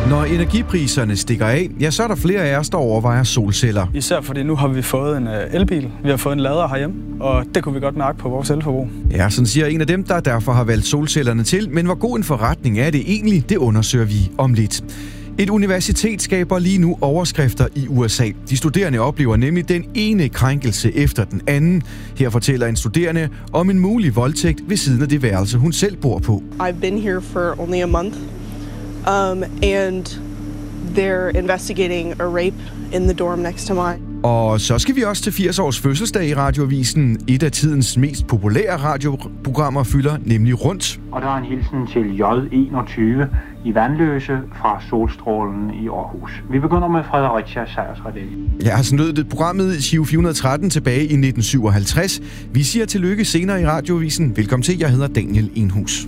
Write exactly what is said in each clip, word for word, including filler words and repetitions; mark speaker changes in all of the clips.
Speaker 1: Når energipriserne stikker af, ja, så er der flere af os, der overvejer solceller.
Speaker 2: Især fordi nu har vi fået en elbil, vi har fået en lader herhjemme, og det kunne vi godt mærke på vores elforbrug.
Speaker 1: Ja, sådan siger en af dem, der derfor har valgt solcellerne til, men hvor god en forretning er det egentlig, det undersøger vi om lidt. Et universitet skaber lige nu overskrifter i U S A. De studerende oplever nemlig den ene krænkelse efter den anden. Her fortæller en studerende om en mulig voldtægt ved siden af det værelse, hun selv bor på.
Speaker 3: I've been here for only a month, um, and they're investigating a rape in the dorm next to mine.
Speaker 1: Og så skal vi også til firs års fødselsdag i Radioavisen. Et af tidens mest populære radioprogrammer fylder nemlig Rundt.
Speaker 4: Og der er en hilsen til J enogtyve i Vandløse fra Solstrålen i Aarhus. Vi begynder med Fredericia Sejrsredel.
Speaker 1: Ja, sådan lød det programmet i Giro fire hundrede og tretten tilbage i nitten syvoghalvtreds. Vi siger tillykke senere i Radioavisen. Velkommen til, jeg hedder Daniel Enhus.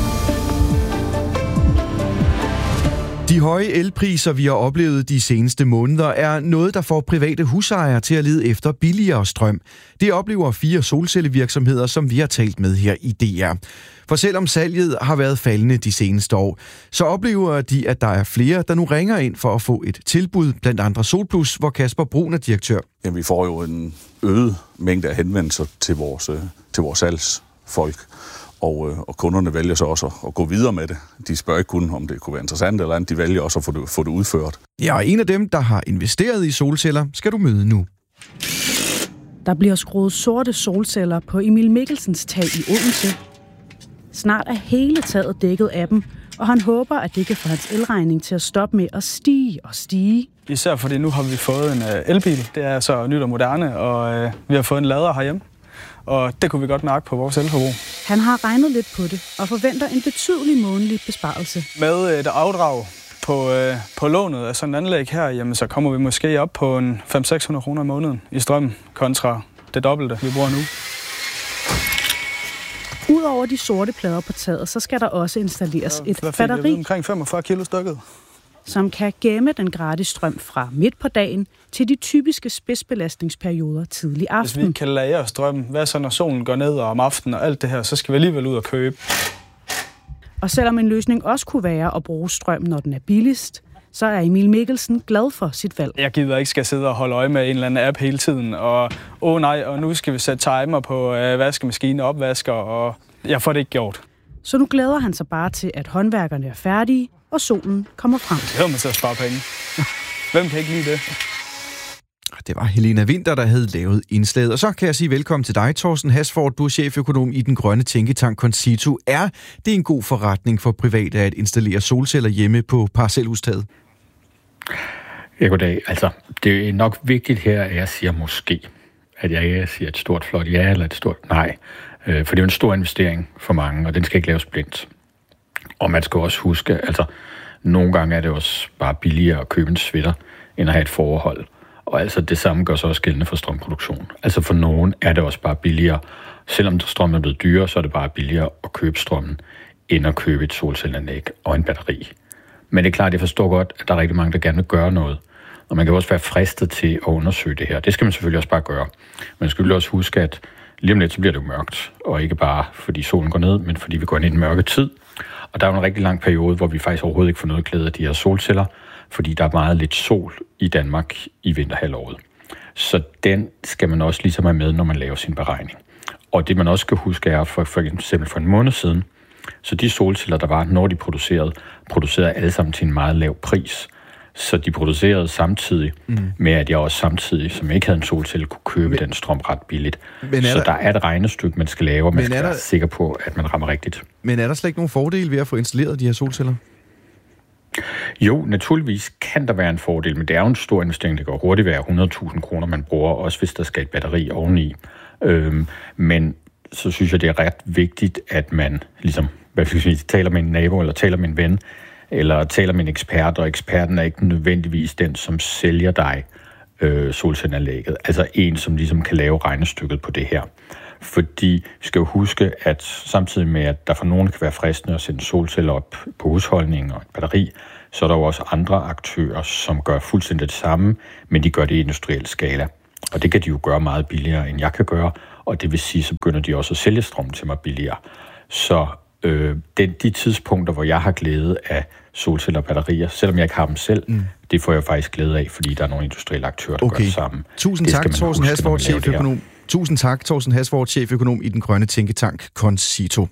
Speaker 1: De høje elpriser, vi har oplevet de seneste måneder, er noget, der får private husejere til at lede efter billigere strøm. Det oplever fire solcellevirksomheder, som vi har talt med her i D R. For selvom salget har været faldende de seneste år, så oplever de, at der er flere, der nu ringer ind for at få et tilbud, blandt andre Solplus, hvor Kasper Brun er direktør.
Speaker 5: Ja, vi får jo en øget mængde af henvendelser til vores, til vores salgsfolk. Og, og kunderne vælger så også at gå videre med det. De spørger ikke kun, om det kunne være interessant eller andet. De vælger også at få det, få det udført.
Speaker 1: Ja, og en af dem, der har investeret i solceller, skal du møde nu.
Speaker 6: Der bliver skruet sorte solceller på Emil Mikkelsens tag i Odense. Snart er hele taget dækket af dem, og han håber, at det kan få hans elregning til at stoppe med at stige og stige.
Speaker 2: Især fordi nu har vi fået en elbil. Det er så nyt og moderne, og øh, vi har fået en lader herhjemme. Og det kunne vi godt mærke på vores elforbrug.
Speaker 6: Han har regnet lidt på det og forventer en betydelig månedlig besparelse.
Speaker 2: Med et afdrag på, øh, på lånet af sådan et anlæg her, jamen, så kommer vi måske op på en fem hundrede til seks hundrede kroner om måneden i strøm kontra det dobbelte, vi bruger nu.
Speaker 6: Udover de sorte plader på taget, så skal der også installeres et batteri,
Speaker 2: omkring femogfyrre kilo stykket,
Speaker 6: som kan gemme den gratis strøm fra midt på dagen til de typiske spidsbelastningsperioder tidlig aften.
Speaker 2: Hvis vi kan lagre strøm, hvad så når solen går ned og om aftenen og alt det her, så skal vi alligevel ud og købe.
Speaker 6: Og selvom en løsning også kunne være at bruge strøm, når den er billigst, så er Emil Mikkelsen glad for sit valg.
Speaker 2: Jeg gider ikke skal sidde og holde øje med en eller anden app hele tiden, og åh oh nej, og nu skal vi sætte timer på øh, vaskemaskine og opvasker, og jeg får det ikke gjort.
Speaker 6: Så nu glæder han sig bare til, at håndværkerne er færdige, og solen kommer frem.
Speaker 2: Det er man til at spare penge. Hvem kan ikke lide det?
Speaker 1: Det var Helena Winther, der havde lavet indslaget. Og så kan jeg sige velkommen til dig, Thorsten Hasford. Du er cheføkonom i den grønne tænketank Concito. Er det en god forretning for private at installere solceller hjemme på parcelhustaget?
Speaker 7: Ja, goddag. Altså, det er nok vigtigt her, at jeg siger måske. At jeg ikke siger et stort flot ja eller et stort nej. For det er jo en stor investering for mange, og den skal ikke laves blindt. Og man skal også huske, altså nogle gange er det også bare billigere at købe en sweater, end at have et forhold. Og altså det samme gør sig også gældende for strømproduktion. Altså for nogen er det også bare billigere. Selvom strømmen er blevet dyrere, så er det bare billigere at købe strømmen, end at købe et solcelleanlæg og en batteri. Men det er klart, jeg forstår godt, at der er rigtig mange, der gerne vil gøre noget. Og man kan også være fristet til at undersøge det her. Det skal man selvfølgelig også bare gøre. Men skal vi også huske, at lige om lidt, så bliver det jo mørkt. Og ikke bare fordi solen går ned, men fordi vi går ind i en mørke tid. Og der er jo en rigtig lang periode, hvor vi faktisk overhovedet ikke får noget glæde af de her solceller, fordi der er meget lidt sol i Danmark i vinterhalvåret. Så den skal man også ligesom have med, når man laver sin beregning. Og det man også skal huske er, for, for eksempel for en måned siden, så de solceller, der var, når de producerede, producerede alle sammen til en meget lav pris. Så de producerede samtidig mm. med, at jeg også samtidig, som ikke havde en solcelle, kunne købe men, den strøm ret billigt. Så der, der er et regnestykke, man skal lave, og man skal der, være sikker på, at man rammer rigtigt.
Speaker 1: Men er der slet ikke nogen fordel ved at få installeret de her solceller?
Speaker 7: Jo, naturligvis kan der være en fordel, men det er jo en stor investering. Det går hurtigt være hundrede tusind kroner, man bruger, også hvis der skal et batteri oveni. Øhm, men så synes jeg, det er ret vigtigt, at man ligesom, hvad skal jeg sige, taler med en nabo, eller taler med en ven, eller taler med en ekspert, og eksperten er ikke nødvendigvis den, som sælger dig øh, solcelleanlægget. Altså en, som ligesom kan lave regnestykket på det her. Fordi vi skal jo huske, at samtidig med, at der for nogen kan være fristende at sende solceller op på husholdningen og et batteri, så er der jo også andre aktører, som gør fuldstændig det samme, men de gør det i industriel skala. Og det kan de jo gøre meget billigere, end jeg kan gøre, og det vil sige, så begynder de også at sælge strøm til mig billigere. Så Øh, det, de tidspunkter, hvor jeg har glæde af solceller og batterier, selvom jeg ikke har dem selv, mm. det får jeg faktisk glæde af, fordi der er nogle industrielle aktører, der okay. gør det sammen.
Speaker 1: Tusind tak, Thorsten Hasvoort, cheføkonom. Tusind tak, Thorsten Hasvoort, cheføkonom i den grønne tænketank Concito.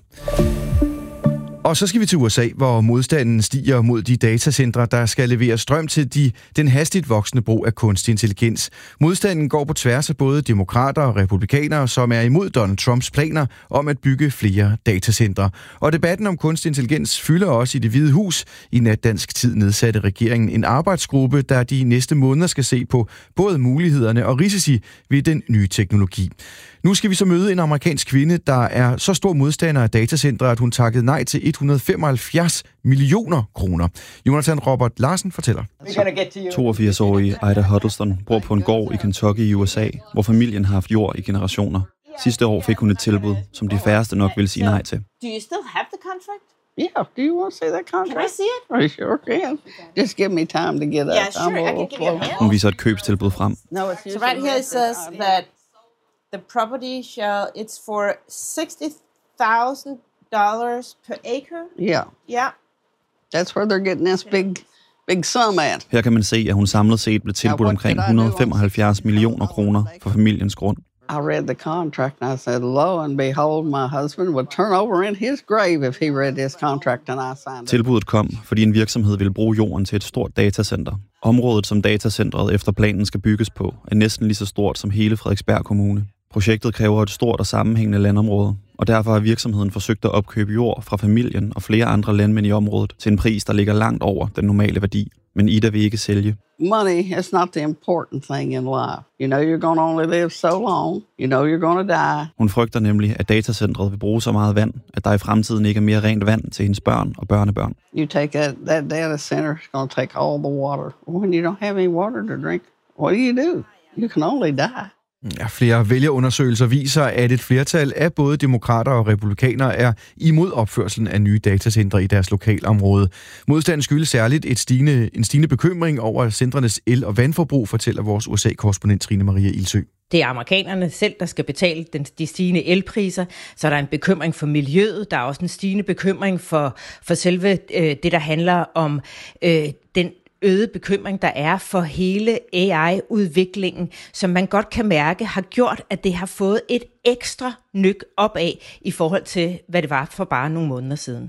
Speaker 1: Og så skal vi til U S A, hvor modstanden stiger mod de datacentre, der skal levere strøm til de, den hastigt voksende brug af kunstig intelligens. Modstanden går på tværs af både demokrater og republikanere, som er imod Donald Trumps planer om at bygge flere datacentre. Og debatten om kunstig intelligens fylder også i Det Hvide Hus. I nat dansk tid nedsatte regeringen en arbejdsgruppe, der de næste måneder skal se på både mulighederne og risici ved den nye teknologi. Nu skal vi så møde en amerikansk kvinde, der er så stor modstander af datacentre, at hun takkede nej til et hundrede og femoghalvfjerds millioner kroner. Jonathan Robert Larsen fortæller.
Speaker 8: toogfirs-årige Ida Huddleston bor på en gård i Kentucky i U S A, hvor familien har haft jord i generationer. Sidste år fik hun et tilbud, som de færreste nok vil sige nej til.
Speaker 9: Do you still have the contract?
Speaker 10: Yeah, do you want to see that contract?
Speaker 9: Can I see it?
Speaker 10: I sure can. Just give me time to get up.
Speaker 9: Yeah, sure, I can give you a hand.
Speaker 8: Hun viser et købstilbud frem.
Speaker 10: No, it's
Speaker 9: So right here it says that the property shall, it's for sixty thousand dollars per acre.
Speaker 10: Yeah.
Speaker 9: Yeah.
Speaker 10: That's where they're getting this big, big sum at.
Speaker 8: Her kan man se, at hun samlet set blev tilbudt omkring et hundrede og femoghalvfjerds millioner kroner for familiens grund.
Speaker 10: I read the contract and I said, lo and behold, my husband would turn over in his grave if he read this contract and I signed it.
Speaker 8: Tilbuddet kom, fordi en virksomhed ville bruge jorden til et stort datacenter. Området, som datacentret efter planen skal bygges på, er næsten lige så stort som hele Frederiksberg Kommune. Projektet kræver et stort og sammenhængende landområde, og derfor har virksomheden forsøgt at opkøbe jord fra familien og flere andre landmænd i området til en pris, der ligger langt over den normale værdi. Men Ida vil ikke sælge.
Speaker 10: Money is not the important thing in life. You know you're going to only live so long. You know you're going to die.
Speaker 8: Hun frygter nemlig, at datacentret vil bruge så meget vand, at der i fremtiden ikke er mere rent vand til hendes børn og børnebørn.
Speaker 10: You take that, that data center, it's going to take all the water. When you don't have any water to drink, what do you do? You can only die.
Speaker 1: Ja, flere vælgerundersøgelser viser, at et flertal af både demokrater og republikanere er imod opførselen af nye datacentre i deres lokalområde. Modstanden skyldes særligt et stigende, en stigende bekymring over centrenes el- og vandforbrug, fortæller vores U S A-korrespondent Trine Maria Ilsø.
Speaker 11: Det er amerikanerne selv, der skal betale den, de stigende elpriser, så der er en bekymring for miljøet, der er også en stigende bekymring for, for selve øh, det, der handler om øh, den øget bekymring, der er for hele A I-udviklingen, som man godt kan mærke har gjort, at det har fået et ekstra nyk opad i forhold til, hvad det var for bare nogle måneder siden.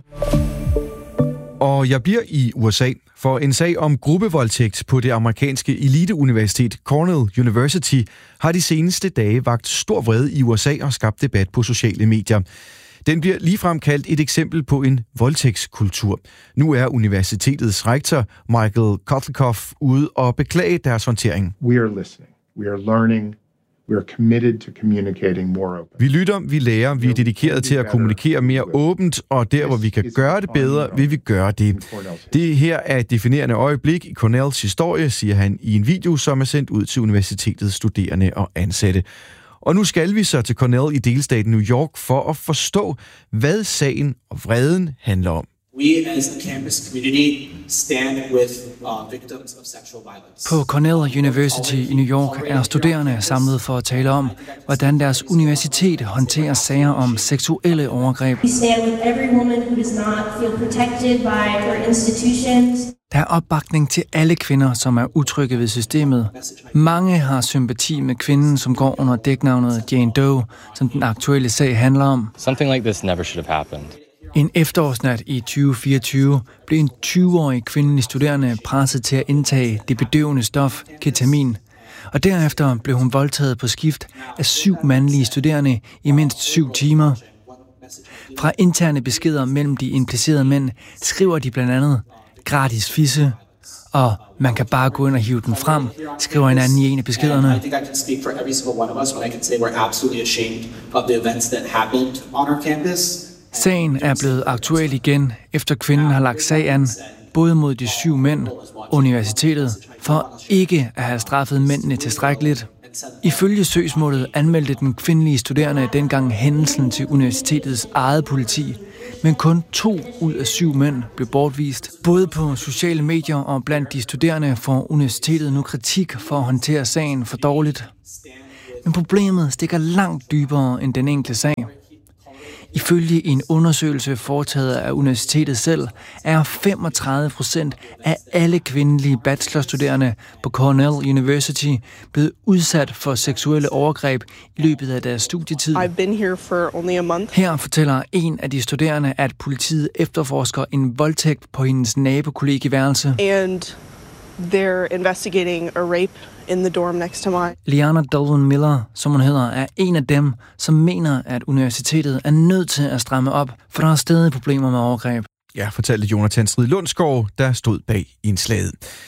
Speaker 1: Og jeg bliver i U S A, for en sag om gruppevoldtægt på det amerikanske eliteuniversitet Cornell University har de seneste dage vakt stor vrede i U S A og skabt debat på sociale medier. Den bliver ligefrem kaldt et eksempel på en voldtægtskultur. Nu er universitetets rektor Michael Kotlikoff ude og beklage deres håndtering.
Speaker 12: We are listening. We are learning. We are committed to communicating more open.
Speaker 1: Vi lytter, vi lærer, vi er dedikeret til at kommunikere mere åbent, og der, hvor vi kan gøre det bedre, vil vi gøre det. Det her er et definerende øjeblik i Cornells historie, siger han i en video, som er sendt ud til universitetets studerende og ansatte. Og nu skal vi så til Cornell i delstaten New York for at forstå, hvad sagen og vreden handler om.
Speaker 13: We as a campus community stand with uh, victims of sexual violence.
Speaker 14: På Cornell University i New York er studerende samlet for at tale om, hvordan deres universitet håndterer sager om seksuelle overgreb.
Speaker 15: We stand with every woman who does not feel protected by her institutions.
Speaker 14: Der er opbakning til alle kvinder, som er utrygge ved systemet. Mange har sympati med kvinden, som går under dæknavnet Jane Doe, som den aktuelle sag handler om.
Speaker 16: Something like this never should have happened.
Speaker 14: En efterårsnat i tyve fireogtyve blev en tyve-årig kvindelig studerende presset til at indtage det bedøvende stof ketamin. Og derefter blev hun voldtaget på skift af syv mandlige studerende i mindst syv timer. Fra interne beskeder mellem de implicerede mænd skriver de blandt andet gratis fisse, og man kan bare gå ind og hive den frem, skriver en anden i en af beskederne.
Speaker 13: I think I can speak for every single one of us when I can say we're absolutely ashamed of the events that happened on our campus.
Speaker 14: Sagen er blevet aktuel igen, efter kvinden har lagt sag an, både mod de syv mænd og universitetet, for ikke at have straffet mændene tilstrækkeligt. Ifølge søgsmålet anmeldte den kvindelige studerende dengang hændelsen til universitetets eget politi, men kun to ud af syv mænd blev bortvist. Både på sociale medier og blandt de studerende får universitetet nu kritik for at håndtere sagen for dårligt. Men problemet stikker langt dybere end den enkelte sag. Ifølge en undersøgelse foretaget af universitetet selv, er femogtredive procent af alle kvindelige bachelorstuderende på Cornell University blevet udsat for seksuelle overgreb i løbet af deres studietid.
Speaker 3: I've been here for only a month.
Speaker 14: Her fortæller en af de studerende, at politiet efterforsker en voldtægt på hendes nabokollegieværelse.
Speaker 3: And they're investigating a rape in the dorm next to mine.
Speaker 14: Liana Dalton Miller, som hun hedder, er en af dem, som mener, at universitetet er nødt til at stramme op, for der er stadig problemer med overgreb.
Speaker 1: Ja, fortalte Jonathan Strid Lundsgaard, der stod bag indslaget.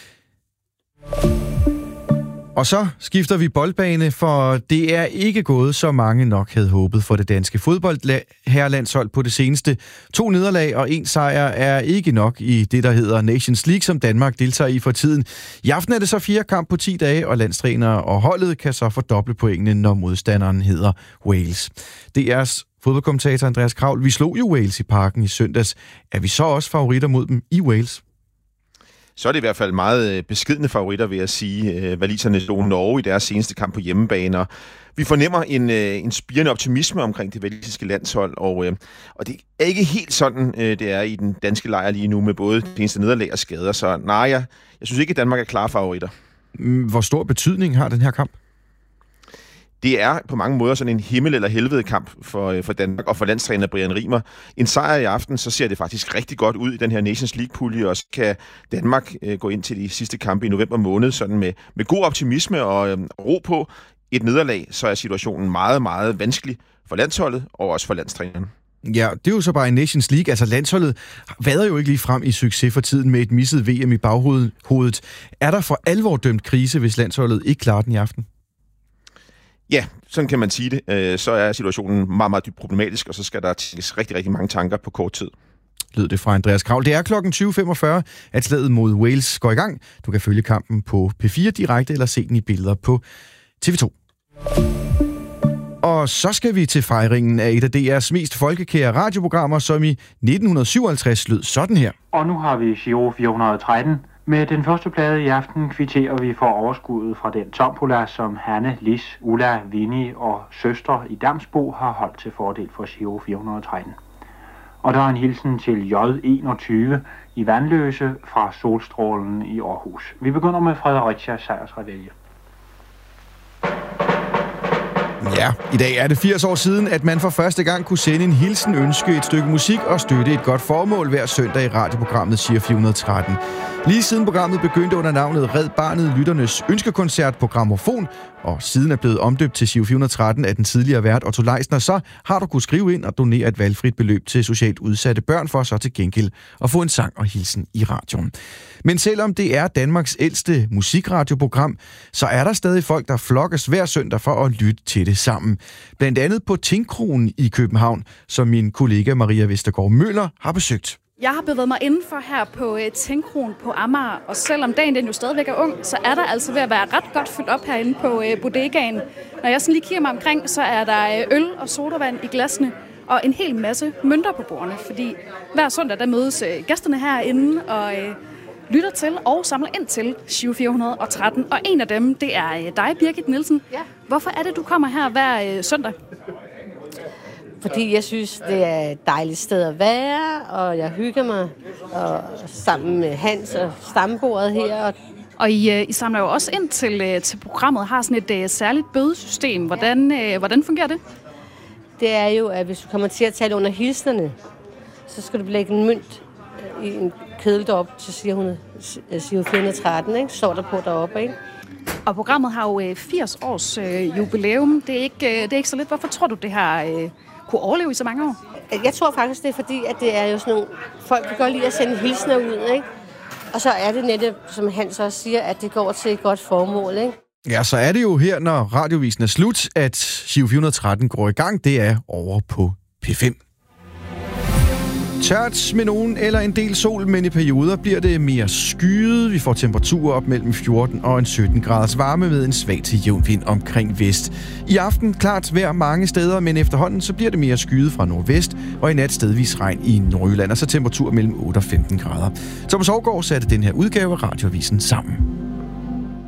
Speaker 1: Og så skifter vi boldbane, for det er ikke gået, så mange nok havde håbet for det danske fodboldherrelandshold på det seneste. To nederlag og en sejr er ikke nok i det, der hedder Nations League, som Danmark deltager i for tiden. I aften er det så fire kamp på ti dage, og landstræner og holdet kan så fordoble pointene, når modstanderen hedder Wales. D R's fodboldkommentator Andreas Kravl, vi slog jo Wales i Parken i søndags. Er vi så også favoritter mod dem i Wales?
Speaker 17: Så er det i hvert fald meget beskedne favoritter, vil jeg sige. Waliserne slog Norge i deres seneste kamp på hjemmebane. Vi fornemmer en, en spirende optimisme omkring det walisiske landshold, og, og det er ikke helt sådan, det er i den danske lejr lige nu, med både det eneste nederlag og skader. Så nej, jeg, jeg synes ikke, at Danmark er klare favoritter.
Speaker 1: Hvor stor betydning har den her kamp?
Speaker 17: Det er på mange måder sådan en himmel- eller helvede-kamp for, for Danmark og for landstræner Brian Rimer. En sejr i aften, så ser det faktisk rigtig godt ud i den her Nations League-pulje, og så kan Danmark øh, gå ind til de sidste kampe i november måned sådan med, med god optimisme og øh, ro på. Et nederlag, så er situationen meget, meget vanskelig for landsholdet og også for landstræneren.
Speaker 1: Ja, det er jo så bare i Nations League. Altså landsholdet vader jo ikke lige frem i succes for tiden med et misset V M i baghovedet. Er der for alvor dømt krise, hvis landsholdet ikke klarer den i aften?
Speaker 17: Ja, sådan kan man sige det. Så er situationen meget, meget dybt problematisk, og så skal der tænkes rigtig, rigtig mange tanker på kort tid.
Speaker 1: Lød det fra Andreas Kravl. Det er klokken tyve femogfyrre, at slaget mod Wales går i gang. Du kan følge kampen på P fire direkte, eller se den i billeder på T V to. Og så skal vi til fejringen af et af D R's mest folkekære radioprogrammer, som i nitten syvoghalvtreds lød sådan her.
Speaker 4: Og nu har vi Giro fire hundrede og tretten. Med den første plade i aften kvitterer vi for overskuddet fra den tombola, som Hanne, Lis, Ulla, Vinnie og søster i Damsbo har holdt til fordel for Giro fire hundrede og tretten. Og der er en hilsen til J enogtyve i Vandløse fra Solstrålen i Aarhus. Vi begynder med Fredericia sejrsrevelje.
Speaker 1: Ja, i dag er det firs år siden, at man for første gang kunne sende en hilsen, ønske et stykke musik og støtte et godt formål hver søndag i radioprogrammet Giro fire hundrede og tretten. Lige siden programmet begyndte under navnet Red Barnet Lytternes Ønskekoncert på Grammofon, og siden er blevet omdøbt til Giro fire hundrede og tretten af den tidligere vært Otto Leisner, så har du kunnet skrive ind og donere et valgfrit beløb til socialt udsatte børn for så til gengæld at få en sang og hilsen i radioen. Men selvom det er Danmarks ældste musikradioprogram, så er der stadig folk, der flokkes hver søndag for at lytte til det sammen. Blandt andet på Tingkronen i København, som min kollega Maria Vestergaard Møller har besøgt.
Speaker 18: Jeg har bevæget mig indenfor her på uh, Tingkronen på Amager, og selvom dagen den jo stadigvæk er ung, så er der altså ved at være ret godt fyldt op herinde på uh, bodegaen. Når jeg sådan lige kigger mig omkring, så er der uh, øl og sodavand i glasene, og en hel masse mønter på bordene, fordi hver søndag der mødes uh, gæsterne herinde og uh, lytter til og samler ind til Giro fire hundrede og tretten. Og en af dem, det er uh, dig, Birgit Nielsen. Ja. Hvorfor er det, du kommer her hver uh, søndag?
Speaker 19: Fordi jeg synes, det er et dejligt sted at være, og jeg hygger mig og sammen med Hans og stambordet her.
Speaker 18: Og I, I samler jo også ind til, til programmet, har sådan et uh, særligt bødesystem. Hvordan, uh, hvordan fungerer det?
Speaker 19: Det er jo, at hvis du kommer til at tale under hilsnerne, så skal du lægge en mønt i en kedel deroppe til Giro fire hundrede og tretten, ikke? Står der på deroppe, ikke?
Speaker 18: Og programmet har jo uh, firs års uh, jubilæum. Det er, ikke, uh, det er ikke så lidt. Hvorfor tror du, det har uh, kunne overleve i så mange år?
Speaker 19: Jeg tror faktisk, det er fordi, at det er jo sådan nogle folk, der godt lide at sende hilsner ud, ikke? Og så er det netop, som Hans også siger, at det går til et godt formål, ikke?
Speaker 1: Ja, så er det jo her, når radiovisen er slut, at Giro fire hundrede og tretten går i gang. Det er over på P fem. Tørt med nogen eller en del sol, men i perioder bliver det mere skyet. Vi får temperaturer op mellem fjorten og sytten graders varme med en svag til jævn vind omkring vest. I aften klart vejr mange steder, men efterhånden så bliver det mere skyet fra nordvest, og i nat stedvis regn i Nordjylland, og så temperatur mellem otte og femten grader. Thomas Hougaard satte den her udgave af Radioavisen sammen.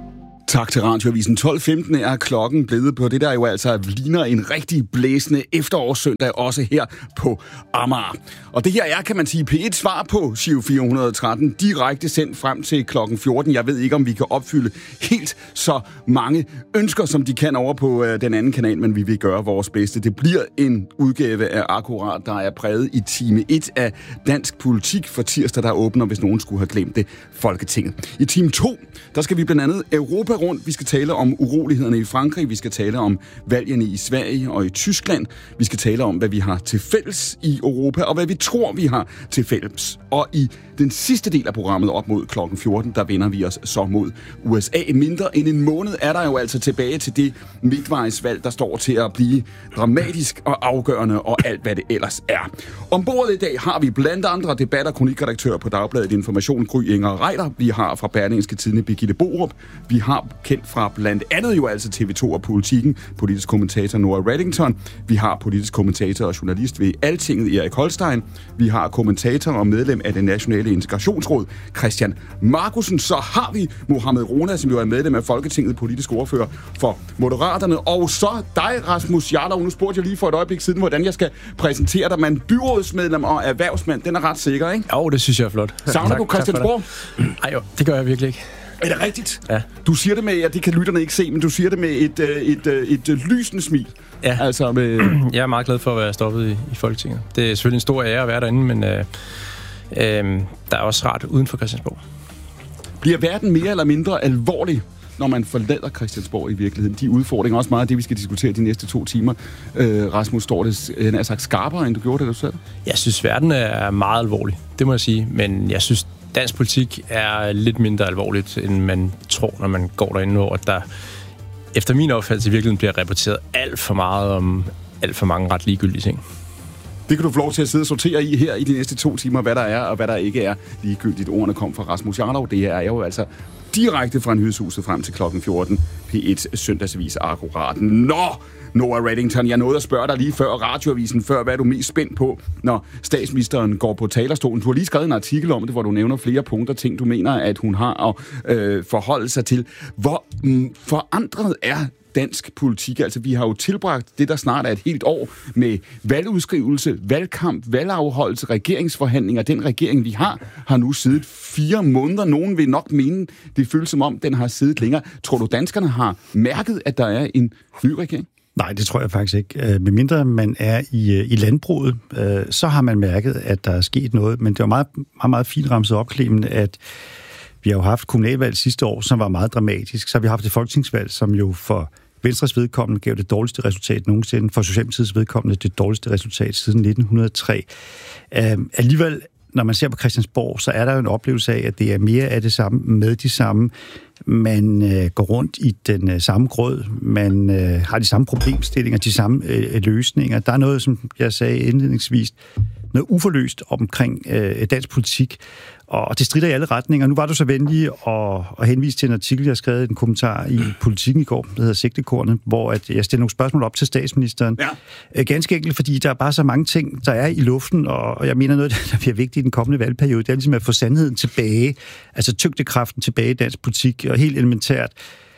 Speaker 20: Tak til Radioavisen. tolv femten er klokken blevet på det, der jo altså ligner en rigtig blæsende efterårssøndag, også her på Amager. Og det her er, kan man sige, P et svar på Giro fire hundrede og tretten, direkte sendt frem til klokken fjorten. Jeg ved ikke, om vi kan opfylde helt så mange ønsker, som de kan over på øh, den anden kanal, men vi vil gøre vores bedste. Det bliver en udgave af Akkurat, der er præget i time et af Dansk Politik for tirsdag, der åbner, hvis nogen skulle have glemt det, Folketinget. I time to, der skal vi blandt andet Europa rundt. Vi skal tale om urolighederne i Frankrig, vi skal tale om valgene i Sverige og i Tyskland, vi skal tale om, hvad vi har til fælles i Europa, og hvad vi tror, vi har til fælles. Og i den sidste del af programmet op mod klokken fjorten, der vender vi os så mod U S A. Mindre end en måned er der jo altså tilbage til det midtvejsvalg, der står til at blive dramatisk og afgørende, og alt hvad det ellers er. Ombordet i dag har vi blandt andre debat- og kronikredaktør på Dagbladet Information, Gry Inger Reiter. Vi har fra Berlingske Tidende Birgitte Borup. Vi har kendt fra blandt andet jo altså T V to og Politikken, politisk kommentator Nora Reddington. Vi har politisk kommentator og journalist ved Altinget Erik Holstein. Vi har kommentator og medlem af det nationale integrationsråd Christian Markusen. Så har vi Mohamed Rona, som jo er medlem af Folketinget, politisk ordfører for Moderaterne. Og så dig, Rasmus Jarlov. Nu spurgte jeg lige for et øjeblik siden, hvordan jeg skal præsentere dig. Man byrådsmedlem og erhvervsmand, den er ret sikker, ikke?
Speaker 21: Jo, det synes jeg er flot.
Speaker 20: Savner du Christiansborg?
Speaker 21: Nej jo, det gør jeg virkelig ikke.
Speaker 20: Er det rigtigt?
Speaker 21: Ja.
Speaker 20: Du siger det med, ja, det kan lytterne ikke se, men du siger det med et, et, et, et, et lysende smil.
Speaker 21: Ja,
Speaker 20: altså med...
Speaker 21: jeg er meget glad for at være stoppet i, i Folketinget. Det er selvfølgelig en stor ære at være derinde, men øh, øh, der er også rart uden for Christiansborg. Bliver
Speaker 20: verden mere eller mindre alvorlig, når man forlader Christiansborg i virkeligheden? De udfordringer, også meget af det, vi skal diskutere de næste to timer. Øh, Rasmus, står det han er sagt skarpere, end du gjorde det, du selv?
Speaker 21: Jeg synes, verden er meget alvorlig, det må jeg sige. Men jeg synes, dansk politik er lidt mindre alvorligt, end man tror, når man går derinde, hvor der efter min opfattelse i virkeligheden bliver rapporteret alt for meget om alt for mange ret ligegyldige ting.
Speaker 20: Det kan du få lov til at sidde og sortere i her i de næste to timer, hvad der er og hvad der ikke er ligegyldigt. Ordene kom fra Rasmus Jarlov. Det er jo altså direkte fra Nyhedshuset frem til klokken fjorten. P et søndagsavis Akkurat. Nå, Nora Reddington, jeg nåede at spørge dig lige før Radioavisen, før hvad er du mest spændt på, når statsministeren går på talerstolen. Du har lige skrevet en artikel om det, hvor du nævner flere punkter, ting du mener, at hun har at øh, forholde sig til. Hvor mm, forandret er dansk politik? Altså, vi har jo tilbragt det, der snart er et helt år med valgudskrivelse, valgkamp, valgafholdelse, regeringsforhandlinger. Den regering, vi har, har nu siddet fire måneder. Nogen vil nok mene, det føles som om, den har siddet længere. Tror du, danskerne har mærket, at der er en ny regering?
Speaker 22: Nej, det tror jeg faktisk ikke. Med mindre man er i, i landbruget, så har man mærket, at der er sket noget. Men det var meget, meget, meget fint ramset op, Clemen, at vi har jo haft kommunalvalg sidste år, som var meget dramatisk. Så har vi haft et folketingsvalg, som jo for Venstres vedkommende gav det dårligste resultat nogensinde. For Socialdemokratiets vedkommende det dårligste resultat siden nitten hundrede og tre. Uh, alligevel, når man ser på Christiansborg, så er der jo en oplevelse af, at det er mere af det samme med de samme. Man uh, går rundt i den uh, samme grød. Man uh, har de samme problemstillinger, de samme uh, løsninger. Der er noget, som jeg sagde indledningsvis, noget uforløst omkring uh, dansk politik. Og det strider i alle retninger. Nu var du så venlig at, at henvise til en artikel, jeg har skrevet i en kommentar i Politikken i går, der hedder Sigtekornet, hvor at jeg stiller nogle spørgsmål op til statsministeren. Ja. Ganske enkelt, fordi der er bare så mange ting, der er i luften, og jeg mener noget, der bliver vigtigt i den kommende valgperiode, det er ligesom at få sandheden tilbage, altså tyngdekraften tilbage i dansk politik, og helt elementært.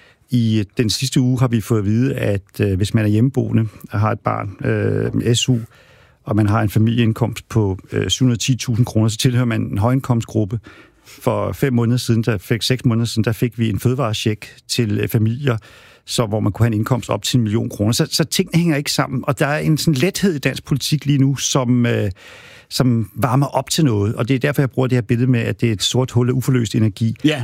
Speaker 22: I den sidste uge har vi fået at vide, at øh, hvis man er hjemmeboende og har et barn øh, med S U, og man har en familieindkomst på øh, syv hundrede og ti tusind kroner, så tilhører man en højindkomstgruppe. For fem måneder siden, der fik seks måneder siden, der fik vi en fødevarecheck til øh, familier, så, hvor man kunne have en indkomst op til en million kroner. Så, så tingene hænger ikke sammen, og der er en sådan lethed i dansk politik lige nu, som, øh, som varmer op til noget, og det er derfor, jeg bruger det her billede med, at det er et sort hul af uforløst energi.
Speaker 20: Ja.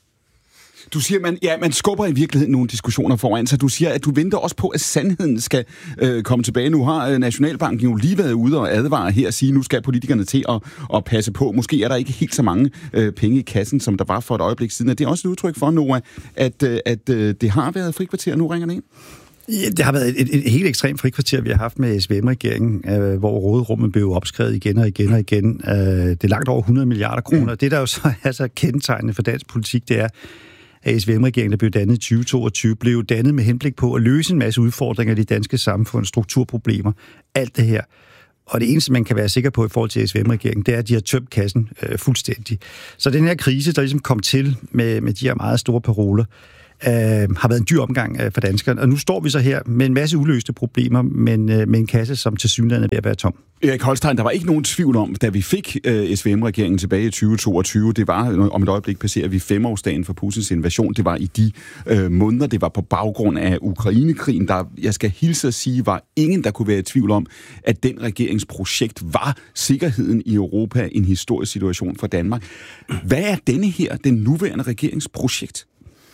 Speaker 20: Du siger, man, ja, man skubber i virkeligheden nogle diskussioner foran sig. Du siger, at du venter også på, at sandheden skal øh, komme tilbage. Nu har øh, Nationalbanken jo lige været ude og advare her og sige, nu skal politikerne til at, at passe på. Måske er der ikke helt så mange øh, penge i kassen, som der var for et øjeblik siden. Er det også et udtryk for, Noah, at, øh, at øh, det har været frikvarter, nu ringer det ind?
Speaker 22: Ja, det har været et, et, et helt ekstremt frikvarter, vi har haft med S V M-regeringen, øh, hvor råderummet blev opskrevet igen og igen og igen. Øh, det er langt over hundrede milliarder kroner. Mm. Det, der jo så er så kendetegnende for dansk politik, det er, at S V M-regeringen, der blev dannet i tyve toogtyve, blev dannet med henblik på at løse en masse udfordringer i det danske samfund, strukturproblemer, alt det her. Og det eneste, man kan være sikker på i forhold til S V M-regeringen, det er, at de har tømt kassen øh, fuldstændig. Så den her krise, der ligesom kom til med, med de her meget store paroler, øh, har været en dyr omgang øh, for danskerne. Og nu står vi så her med en masse uløste problemer, men øh, med en kasse, som til synligheden er ved at være tom.
Speaker 20: Erik Holstein, der var ikke nogen tvivl om, da vi fik øh, S V M-regeringen tilbage i tyve toogtyve, det var, om et øjeblik passerer vi femårsdagen for Putins invasion, det var i de øh, måneder, det var på baggrund af Ukrainekrigen, der, jeg skal hilse at sige, var ingen, der kunne være i tvivl om, at den regeringsprojekt var sikkerheden i Europa en historisk situation for Danmark. Hvad er denne her, den nuværende regeringsprojekt?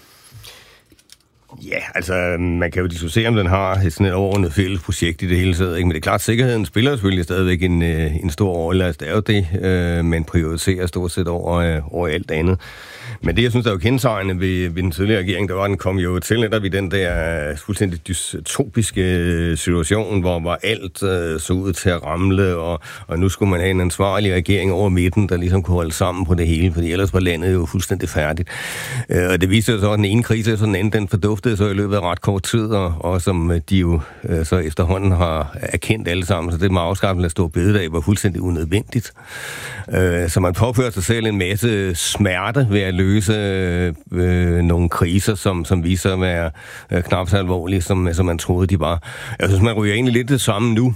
Speaker 5: Ja, altså, man kan jo diskutere, om den har sådan et overordnet fælles projekt i det hele taget, ikke? Men det er klart, at sikkerheden spiller selvfølgelig stadigvæk en, en stor rolle, altså det er jo det, øh, man prioriterer stort set over, øh, over alt andet. Men det, jeg synes, der er jo kendetegnende ved, ved den tidligere regering, der var, den kom jo til netop i den der fuldstændig dystopiske situation, hvor, hvor alt øh, så ud til at ramle, og, og nu skulle man have en ansvarlig regering over midten, der ligesom kunne holde sammen på det hele, fordi ellers var landet jo fuldstændig færdigt. Øh, og det viste sig så, at den ene krise efter den anden, den forduftede så i løbet af ret kort tid, og, og som de jo øh, så efterhånden har erkendt alle sammen, så det med afskaffelsen af store bededag var fuldstændig unødvendigt. Øh, så man påførte sig selv en masse smerte ved at løse øh, nogle kriser, som, som viser at være øh, knap så alvorlige, som, som man troede, de var. Jeg synes, man ryger egentlig lidt det samme nu.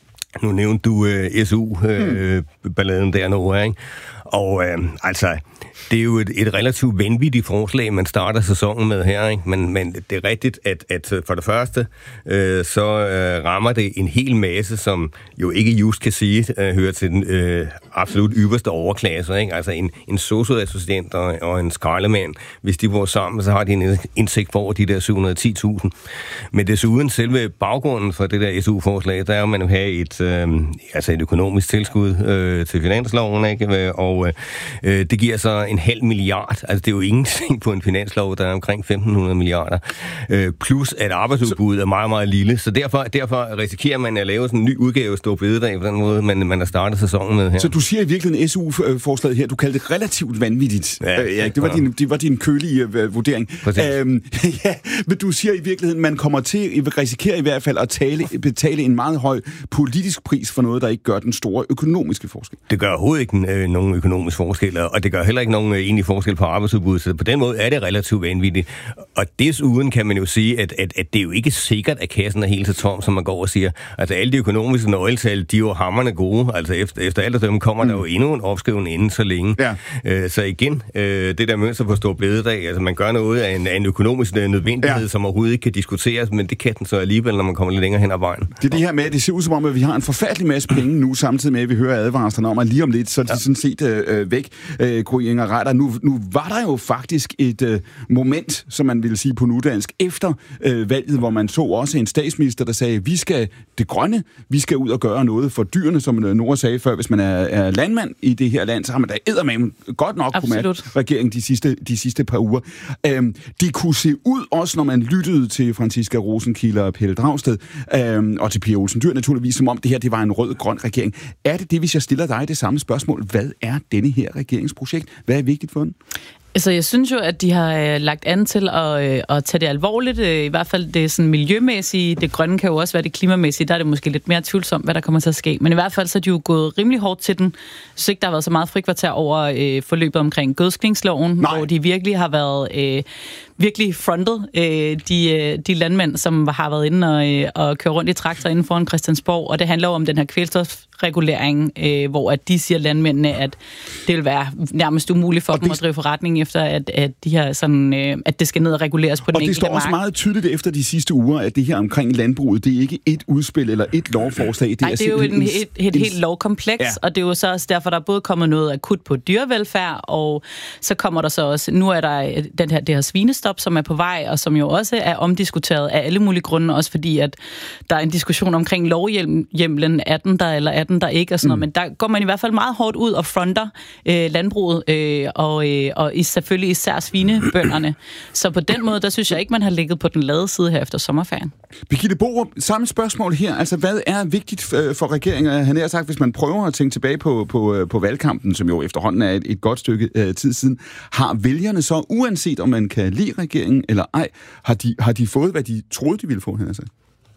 Speaker 5: Nu nævnte du øh, S U-balladen øh, dernede, ikke? Og øh, altså, det er jo et, et relativt vanvittigt forslag, man starter sæsonen med her, ikke? Men, men det er rigtigt, at, at for det første, øh, så øh, rammer det en hel masse, som jo ikke just kan sige, øh, hører til den øh, absolut ypperste overklasse, ikke? Altså en, en sosu-assistent og, og en skraldemand, hvis de bor sammen, så har de en indsigt for over de der syv hundrede og ti tusind. Men desuden selve baggrunden for det der S U-forslag, der er jo, man vil have et, øh, altså et økonomisk tilskud øh, til finansloven, ikke? Og øh, det giver så en halv milliard. Altså, det er jo ingenting på en finanslov, der er omkring femten hundrede milliarder. Øh, plus, at arbejdsudbuddet er meget, meget lille. Så derfor, derfor risikerer man at lave sådan en ny udgave af Store Bededag på den måde, man, man har startet sæsonen med her.
Speaker 20: Så du siger i virkeligheden S U-forslaget her, du kaldte det relativt vanvittigt. Ja, øh, ja, det, var ja. din, det var din kølige uh, vurdering. Øhm, ja, men du siger i virkeligheden, man kommer til, risikerer i hvert fald at tale, betale en meget høj politisk pris for noget, der ikke gør den store økonomiske forskel.
Speaker 5: Det gør overhovedet ikke øh, nogen økonomisk forskel, og det gør heller ikke nogen egentlig forskel på arbejdsudbuddet, så på den måde er det relativt vanvittigt. Og desuden kan man jo sige, at, at, at det er jo ikke sikkert, at kassen er helt så tom, som man går og siger. Altså alle de økonomiske nøgletal, de er jo hamrende gode. Altså efter, efter alt af dem kommer mm. der jo endnu en opskrivning inden så længe. Ja. Øh, så igen, øh, det der mønster på Store Bededag, altså man gør noget af en, af en økonomisk nødvendighed, ja. som overhovedet ikke kan diskuteres, men det kan den så alligevel, når man kommer lidt længere hen ad vejen.
Speaker 20: Det er det her med, at det ser ud som om, at vi har en forfærdelig masse penge nu, samtidig med, at vi hører advarslerne om, at lige om lidt, så er de ja. sådan set øh, væk. Øh, Gry Inger Reiter, nu, nu var der jo faktisk et øh, moment, som man ville sige på nudansk, efter øh, valget, hvor man så også en statsminister, der sagde, vi skal det grønne, vi skal ud og gøre noget for dyrene, som Nora sagde før, hvis man er, er landmand i det her land, så har man da eddermame godt nok på med regeringen de sidste, de sidste par uger. Øhm, de kunne se ud, også når man lyttede til Franciska Rosenkilde og Pelle Dragsted, øhm, og til Pia Olsen Dyhr naturligvis, som om det her det var en rød-grøn regering. Er det det, hvis jeg stiller dig det samme spørgsmål? Hvad er denne her regeringsprojekt? Hvad er vigtigt for den?
Speaker 6: Altså, jeg synes jo, at de har øh, lagt an til at, øh, at tage det alvorligt. Øh, I hvert fald det sådan miljømæssige. Det grønne kan jo også være det klimamæssige. Der er det måske lidt mere tvivlsomt, hvad der kommer til at ske. Men i hvert fald så er de jo gået rimelig hårdt til den. Jeg synes ikke, der har været så meget frikvarter over øh, forløbet omkring gødskningsloven, Nej. hvor de virkelig har været øh, virkelig frontet øh, de, de landmænd, som har været inde og, øh, og køre rundt i traktor inden foran Christiansborg. Og det handler jo om den her kvælstofregulering, øh, hvor at de siger landmændene, at det vil være nærmest umuligt for og dem det... at drive forretning efter, at, at, de her sådan, øh, at det skal ned og reguleres på den enkelte mark.
Speaker 20: Og det står også meget tydeligt efter de sidste uger, at det her omkring landbruget, det er ikke et udspil eller et lovforslag. Det
Speaker 6: Nej,
Speaker 20: er,
Speaker 6: det er jo en, et, et, et helt lovkompleks, ja. og det er jo så også derfor, der er både kommet noget akut på dyrevelfærd, og så kommer der så også, nu er der den her, det her svinestop, som er på vej, og som jo også er omdiskuteret af alle mulige grunde, også fordi, at der er en diskussion omkring lovhjemlen, er den der eller er den der ikke, og sådan mm. noget, men der går man i hvert fald meget hårdt ud og fronter øh, landbruget, øh, og, øh, og i, selvfølgelig især svinebønderne. Så på den måde, der synes jeg ikke, man har ligget på den lade side her efter sommerferien.
Speaker 20: Birgitte Borup, samme spørgsmål her. Altså, hvad er vigtigt for regeringen? Han har sagt, hvis man prøver at tænke tilbage på, på, på valgkampen, som jo efterhånden er et, et godt stykke uh, tid siden, har vælgerne så, uanset om man kan lide regeringen eller ej, har de, har de fået, hvad de troede, de ville få, han har sagt?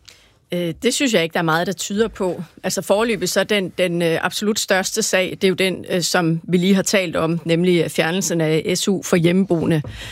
Speaker 23: Det synes jeg ikke, der er meget, der tyder på. Altså foreløbig så den, den absolut største sag, det er jo den, som vi lige har talt om, nemlig fjernelsen af S U for hjemmeboende.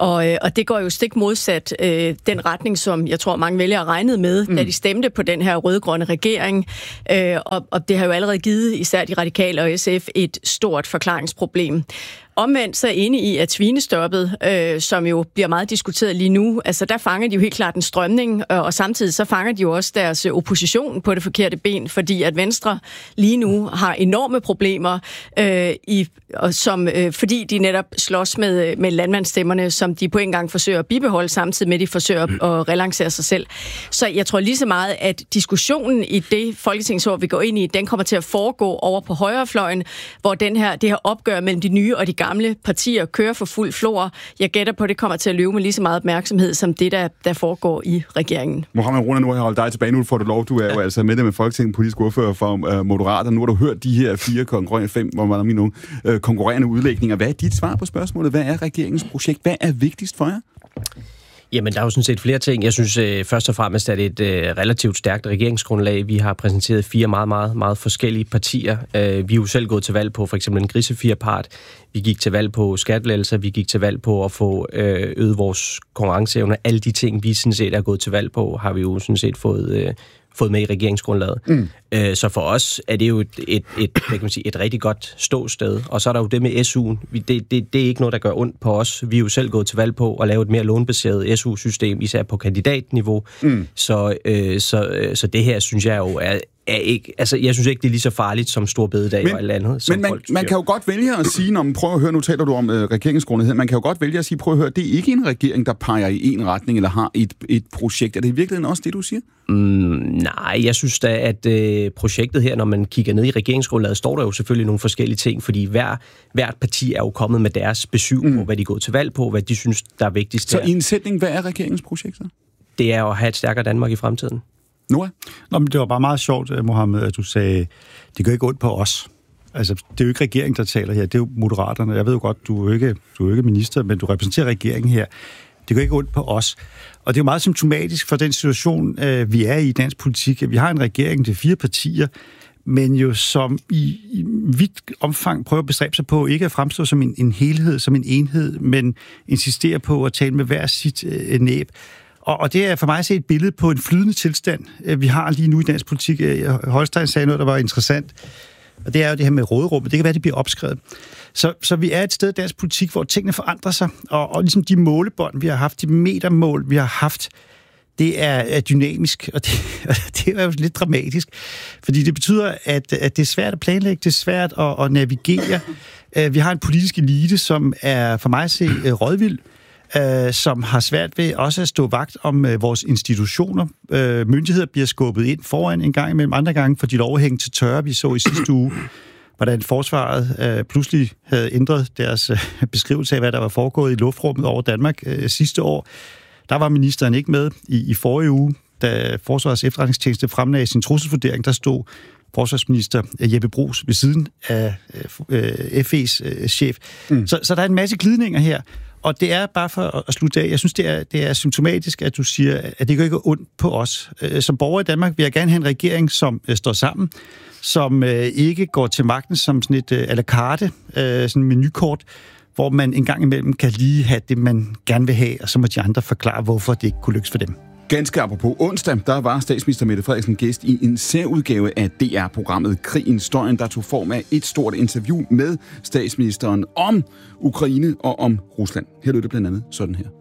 Speaker 23: Og, øh, og det går jo stik modsat øh, den retning, som jeg tror mange vælgere regnede med, mm. da de stemte på den her rød-grønne regering. Øh, og, og det har jo allerede givet især de radikale og S F et stort forklaringsproblem. Omvendt så er jeg enig i, at svinestoppet, øh, som jo bliver meget diskuteret lige nu, altså der fanger de jo helt klart en strømning, og, og samtidig så fanger de jo også deres opposition på det forkerte ben, fordi at Venstre lige nu har enorme problemer, øh, i, og som, øh, fordi de netop slås med, med landmandsstemmerne, som de på en gang forsøger at bibeholde, samtidig med at de forsøger at relancere sig selv. Så jeg tror lige så meget, at diskussionen i det folketingsår, vi går ind i, den kommer til at foregå over på højrefløjen, hvor den her, det her opgør mellem de nye og de gamle partier kører for fuld flor. Jeg gætter på, at det kommer til at løbe med lige så meget opmærksomhed, som det, der, der foregår i regeringen.
Speaker 20: Mohammed Rona, nu har jeg holdt dig tilbage. Nu får du lov. Du er jo altså med det med Folketinget, politisk ordfører for uh, Moderaterne. Nu har du hørt de her fire konkurrerende, fem, hvor man er nu, uh, konkurrerende udlægninger. Hvad er dit svar på spørgsmålet? Hvad er regeringens projekt? Hvad er vigtigst for jer?
Speaker 2: Jamen, der er jo sådan set flere ting. Jeg synes øh, først og fremmest, at det er et øh, relativt stærkt regeringsgrundlag. Vi har præsenteret fire meget, meget, meget forskellige partier. Øh, vi er jo selv gået til valg på for eksempel en grisefirepart. Vi gik til valg på skattelettelser. Vi gik til valg på at få øh, øget vores konkurrenceevne. Alle de ting, vi sådan set er gået til valg på, har vi jo sådan set fået... Øh, fået med i regeringsgrundlaget. Mm. Øh, så for os er det jo et, et, et, hvad kan man sige, et rigtig godt ståsted. Og så er der jo det med S U'en. Det, det, det er ikke noget, der gør ondt på os. Vi er jo selv gået til valg på at lave et mere lånbaseret S U-system, især på kandidatniveau. Mm. Så, øh, så, så det her, synes jeg jo er... Er ikke, altså, jeg synes ikke, det er lige så farligt som stor bededag og alt andet.
Speaker 20: Men man, man kan jo godt vælge at sige, når man prøver at høre, nu taler du om øh, regeringsgrundlaget, man kan jo godt vælge at sige, prøv at høre, det er ikke en regering, der peger i en retning eller har et, et projekt. Er det i virkeligheden også det, du siger?
Speaker 2: Mm, nej, jeg synes da, at øh, projektet her, når man kigger ned i regeringsgrundlaget, står der jo selvfølgelig nogle forskellige ting, fordi hver, hvert parti er jo kommet med deres besyv mm. på, hvad de går til valg på, hvad de synes, der er vigtigst.
Speaker 20: Så i en sætning, hvad er regeringens projekt så?
Speaker 2: Det er at have et stærkere Danmark i fremtiden.
Speaker 20: Noah?
Speaker 22: Nå, men det var bare meget sjovt, Mohammed, at du sagde, det gør ikke ondt på os. Altså, det er jo ikke regeringen, der taler her, det er jo Moderaterne. Jeg ved jo godt, du er ikke, du er ikke minister, men du repræsenterer regeringen her. Det gør ikke ondt på os. Og det er jo meget symptomatisk for den situation, vi er i i dansk politik. Vi har en regering til fire partier, men jo som i, i vidt omfang prøver at bestræbe sig på ikke at fremstå som en, en helhed, som en enhed, men insistere på at tale med hver sit øh, næb. Og, og det er for mig at se et billede på en flydende tilstand, vi har lige nu i dansk politik. Holstein sagde noget, der var interessant, og det er jo det her med råderummet. Det kan være, det bliver opskrevet. Så, så vi er et sted i dansk politik, hvor tingene forandrer sig, og, og ligesom de målebånd, vi har haft, de metermål, vi har haft, det er, er dynamisk, og det, og det er jo lidt dramatisk, fordi det betyder, at, at det er svært at planlægge, det er svært at, at navigere. Vi har en politisk elite, som er for mig at se rådvild, Uh, som har svært ved også at stå vagt om uh, vores institutioner. Uh, myndigheder bliver skubbet ind foran en gang imellem, andre gange for de lov at hænge til tørre. Vi så i sidste uge, hvordan forsvaret uh, pludselig havde ændret deres uh, beskrivelse af, hvad der var foregået i luftrummet over Danmark uh, sidste år. Der var ministeren ikke med i, i forrige uge, da Forsvarets efterretningstjeneste fremlagde sin trusselsvurdering. Der stod forsvarsminister Jeppe Bruus ved siden af uh, F E's uh, chef. Mm. Så, så der er en masse glidninger her. Og det er bare for at slutte af, jeg synes, det er, det er symptomatisk, at du siger, at det gør ikke ondt på os. Som borger i Danmark vil jeg gerne have en regering, som står sammen, som ikke går til magten som sådan et à la carte, sådan en menukort, hvor man en gang imellem kan lige have det, man gerne vil have, og så må de andre forklare, hvorfor det ikke kunne lykkes for dem.
Speaker 20: Ganske apropos onsdag, der var statsminister Mette Frederiksen gæst i en særudgave af D R-programmet Krigen Støjen, der tog form af et stort interview med statsministeren om Ukraine og om Rusland. Her lød det blandt andet sådan her.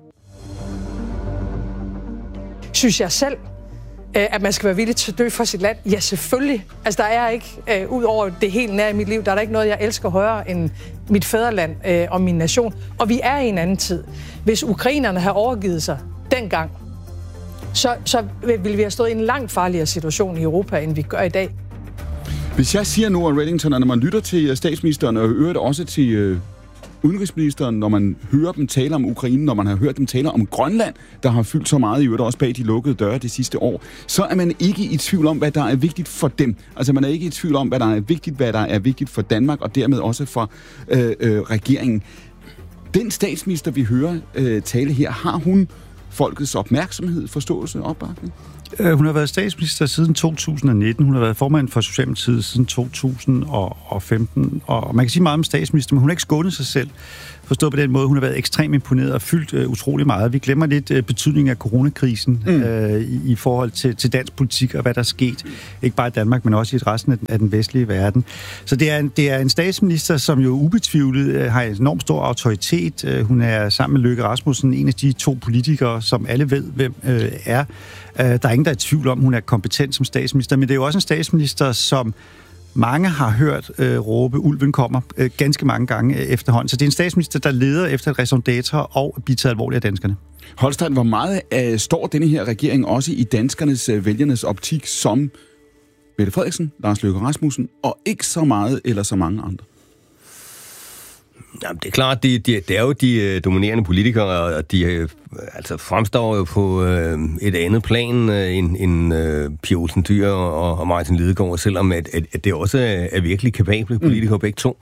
Speaker 7: Synes jeg selv, at man skal være villig til at dø for sit land? Ja, selvfølgelig. Altså, der er ikke, uh, ud over det helt nære i mit liv, der er der ikke noget, jeg elsker højere end mit fædreland uh, og min nation. Og vi er i en anden tid. Hvis ukrainerne har overgivet sig dengang, så, så vil vi have stået i en langt farligere situation i Europa, end vi gør i dag.
Speaker 20: Hvis jeg siger nu, at Reddington, når man lytter til statsministeren, og hører det også til øh, udenrigsministeren, når man hører dem tale om Ukraine, når man har hørt dem tale om Grønland, der har fyldt så meget i øvrigt også bag de lukkede døre det sidste år, så er man ikke i tvivl om, hvad der er vigtigt for dem. Altså man er ikke i tvivl om, hvad der er vigtigt, hvad der er vigtigt for Danmark, og dermed også for øh, øh, regeringen. Den statsminister, vi hører øh, tale her, har hun folkets opmærksomhed, forståelse og opbakning?
Speaker 22: Hun har været statsminister siden to tusind og nitten. Hun har været formand for Socialdemokratiet siden to tusind og femten. Og man kan sige meget om statsminister, men hun har ikke skånet sig selv. Forstået på den måde, hun har været ekstremt imponeret og fyldt uh, utrolig meget. Vi glemmer lidt uh, betydningen af coronakrisen mm. uh, i, i forhold til, til dansk politik og hvad der er sket. Ikke bare i Danmark, men også i resten af den, af den vestlige verden. Så det er, en, det er en statsminister, som jo ubetvivlet uh, har en enormt stor autoritet. Uh, hun er sammen med Løkke Rasmussen en af de to politikere, som alle ved, hvem uh, er. Uh, der er ingen, der er i tvivl om, hun er kompetent som statsminister, men det er jo også en statsminister, som mange har hørt øh, råbe, ulven kommer, øh, ganske mange gange øh, efterhånden. Så det er en statsminister, der leder efter et raison d'être og bliver taget alvorligt af danskerne.
Speaker 20: Holstein, hvor meget øh, står denne her regering også i danskernes, øh, vælgernes optik som Mette Frederiksen, Lars Løkke Rasmussen, og ikke så meget eller så mange andre?
Speaker 5: Jamen, det er klart, det, det, det er jo de uh, dominerende politikere, og de uh, altså, fremstår jo på uh, et andet plan uh, end, end uh, Pia Olsen Dyhr og, og Martin Lidegaard, selvom at, at, at det også er, er virkelig kapable politikere mm. begge to.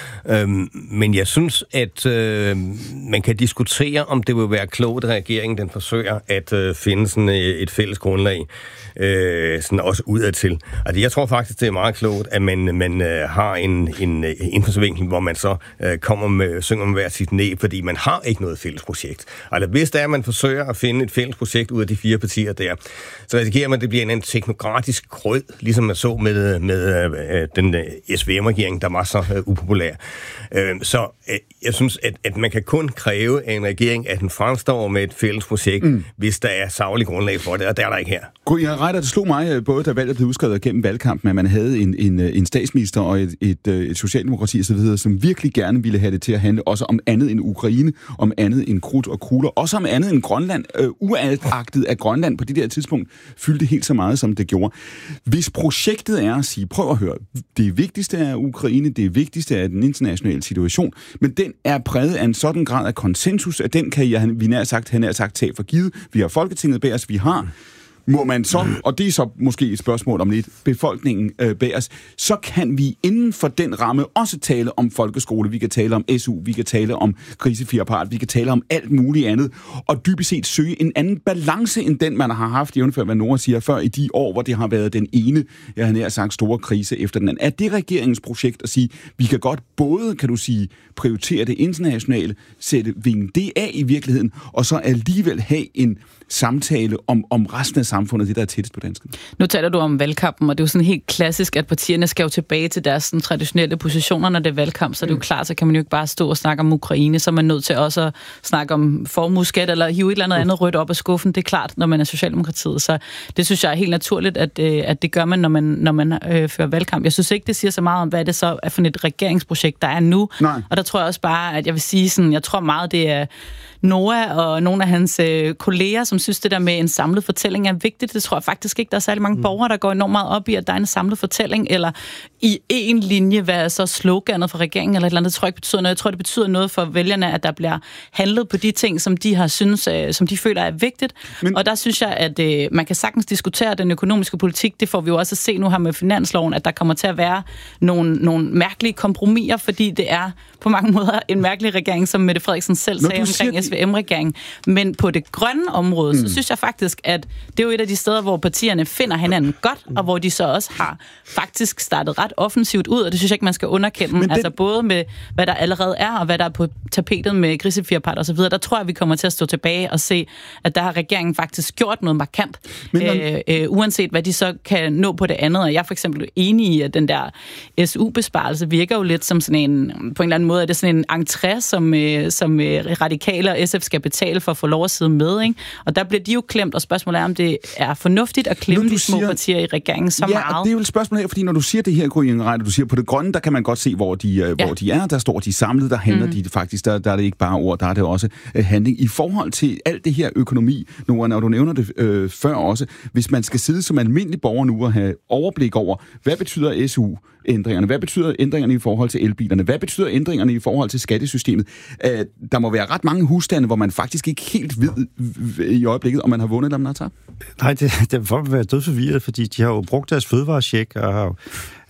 Speaker 5: Um, men jeg synes, at uh, man kan diskutere, om det vil være klogt, at regeringen den forsøger at uh, finde sådan et fælles grundlag, uh, sådan også udadtil. Altså, jeg tror faktisk, det er meget klogt, at man, man uh, har en, en indfaldsvinkel, hvor man så uh, kommer med, synger med hver sit næb, fordi man har ikke noget fælles projekt. Altså, hvis det er, at man forsøger at finde et fælles projekt ud af de fire partier der, så risikerer man, at det bliver en anden teknokratisk krød, ligesom man så med, med uh, den uh, S V M-regering, der var så uh, upopulær. Uh, så uh, jeg synes, at, at man kan kun kræve af en regering, at den fremstår med et fælles projekt, mm. hvis der er saglig grundlag for det, og der er der ikke her.
Speaker 20: Gud, jeg retter, det slog mig, både da valget blev udskrevet gennem valgkampen, at man havde en, en, en statsminister og et, et, et socialdemokrati og så videre, som virkelig gerne ville have det til at handle også om andet end Ukraine, om andet end krudt og kugler, også om andet end Grønland, øh, uagtet af Grønland på det der tidspunkt, fyldte helt så meget, som det gjorde. Hvis projektet er at sige, prøv at høre, det vigtigste er Ukraine, det vigtigste er den internationale situation, men den er præget af en sådan grad af konsensus, at den kan jeg, vi nær sagt, han er sagt, tage for givet. Vi har Folketinget bag os, vi har må man så, og det er så måske et spørgsmål om lidt, befolkningen øh, bag os, så kan vi inden for den ramme også tale om folkeskole, vi kan tale om S U, vi kan tale om krisefirepart, vi kan tale om alt muligt andet, og dybest set søge en anden balance, end den man har haft, jævnfør hvad Nora siger, før i de år, hvor det har været den ene, jeg har nær sagt, store krise efter den anden. Er det regeringens projekt at sige, vi kan godt både, kan du sige, prioritere det internationale, sætte vingen det af i virkeligheden, og så alligevel have en samtale om, om resten af samfundet, det der er tættest på danskerne.
Speaker 6: Nu taler du om valgkampen, og det er jo sådan helt klassisk, at partierne skal jo tilbage til deres sådan, traditionelle positioner, når det er valgkamp, så det er jo klart, så kan man jo ikke bare stå og snakke om Ukraine, så er man nødt til også at snakke om formueskat, eller hive et eller andet andet rødt op af skuffen, det er klart, når man er Socialdemokratiet, så det synes jeg er helt naturligt, at, at det gør man, når man, når man øh, fører valgkamp. Jeg synes ikke, det siger så meget om, hvad det så er for et regeringsprojekt, der er nu, Nej. Og der tror jeg også bare, at jeg vil sige sådan, jeg tror meget, det er Noah og nogle af hans øh, kolleger, som synes, det der med en samlet fortælling er vigtigt. Det tror jeg faktisk ikke. Der er særlig mange borgere, der går enormt meget op i, at der er en samlet fortælling, eller i en linje, hvad er så sloganet for regeringen, eller et eller andet. Det tror jeg ikke betyder noget. Jeg tror, det betyder noget for vælgerne, at der bliver handlet på de ting, som de har synes, øh, som de føler er vigtigt. Men... Og der synes jeg, at øh, man kan sagtens diskutere den økonomiske politik. Det får vi jo også at se nu her med finansloven, at der kommer til at være nogle, nogle mærkelige kompromiser, fordi det er på mange måder en mærkelig regering, som Mette Frederiksen selv sagde omkring S V M-regeringen. Men på det grønne område, mm. så synes jeg faktisk, at det er jo et af de steder, hvor partierne finder hinanden godt, og hvor de så også har faktisk startet ret offensivt ud, og det synes jeg ikke, man skal underkende. Den... Altså både med, hvad der allerede er, og hvad der er på tapetet med grisefirepart og så videre, der tror jeg, vi kommer til at stå tilbage og se, at der har regeringen faktisk gjort noget markant, man... øh, øh, uanset hvad de så kan nå på det andet. Og jeg er for eksempel enig i, at den der S U-besparelse virker jo lidt som sådan en, på en eller anden måde, er det sådan en entré, som, øh, som øh, radikale og S F skal betale for at få lov at sidde med, ikke? Og der bliver de jo klemt, og spørgsmålet er, om det er fornuftigt at klemme de små siger, partier i regeringen så
Speaker 20: ja,
Speaker 6: meget.
Speaker 20: Ja, det er jo et spørgsmål her, fordi når du siger det her, Gry Ingrid, du siger på det grønne, der kan man godt se, hvor de, ja. hvor de er. Der står de samlet, der handler mm. de faktisk, der, der er det ikke bare ord, der er det også uh, handling. I forhold til alt det her økonomi, Nora, når du nævner det øh, før også, hvis man skal sidde som almindelig borger nu og have overblik over, hvad betyder S U ændringerne? Hvad betyder ændringerne i forhold til elbilerne? Hvad betyder ændringerne i forhold til skattesystemet? Uh, der må være ret mange husstande, hvor man faktisk ikke helt ved i øjeblikket, om man har vundet eller man har tabt.
Speaker 22: Nej, det, det folk vil være dødsforvirret, fordi de har jo brugt deres fødevarecheck og har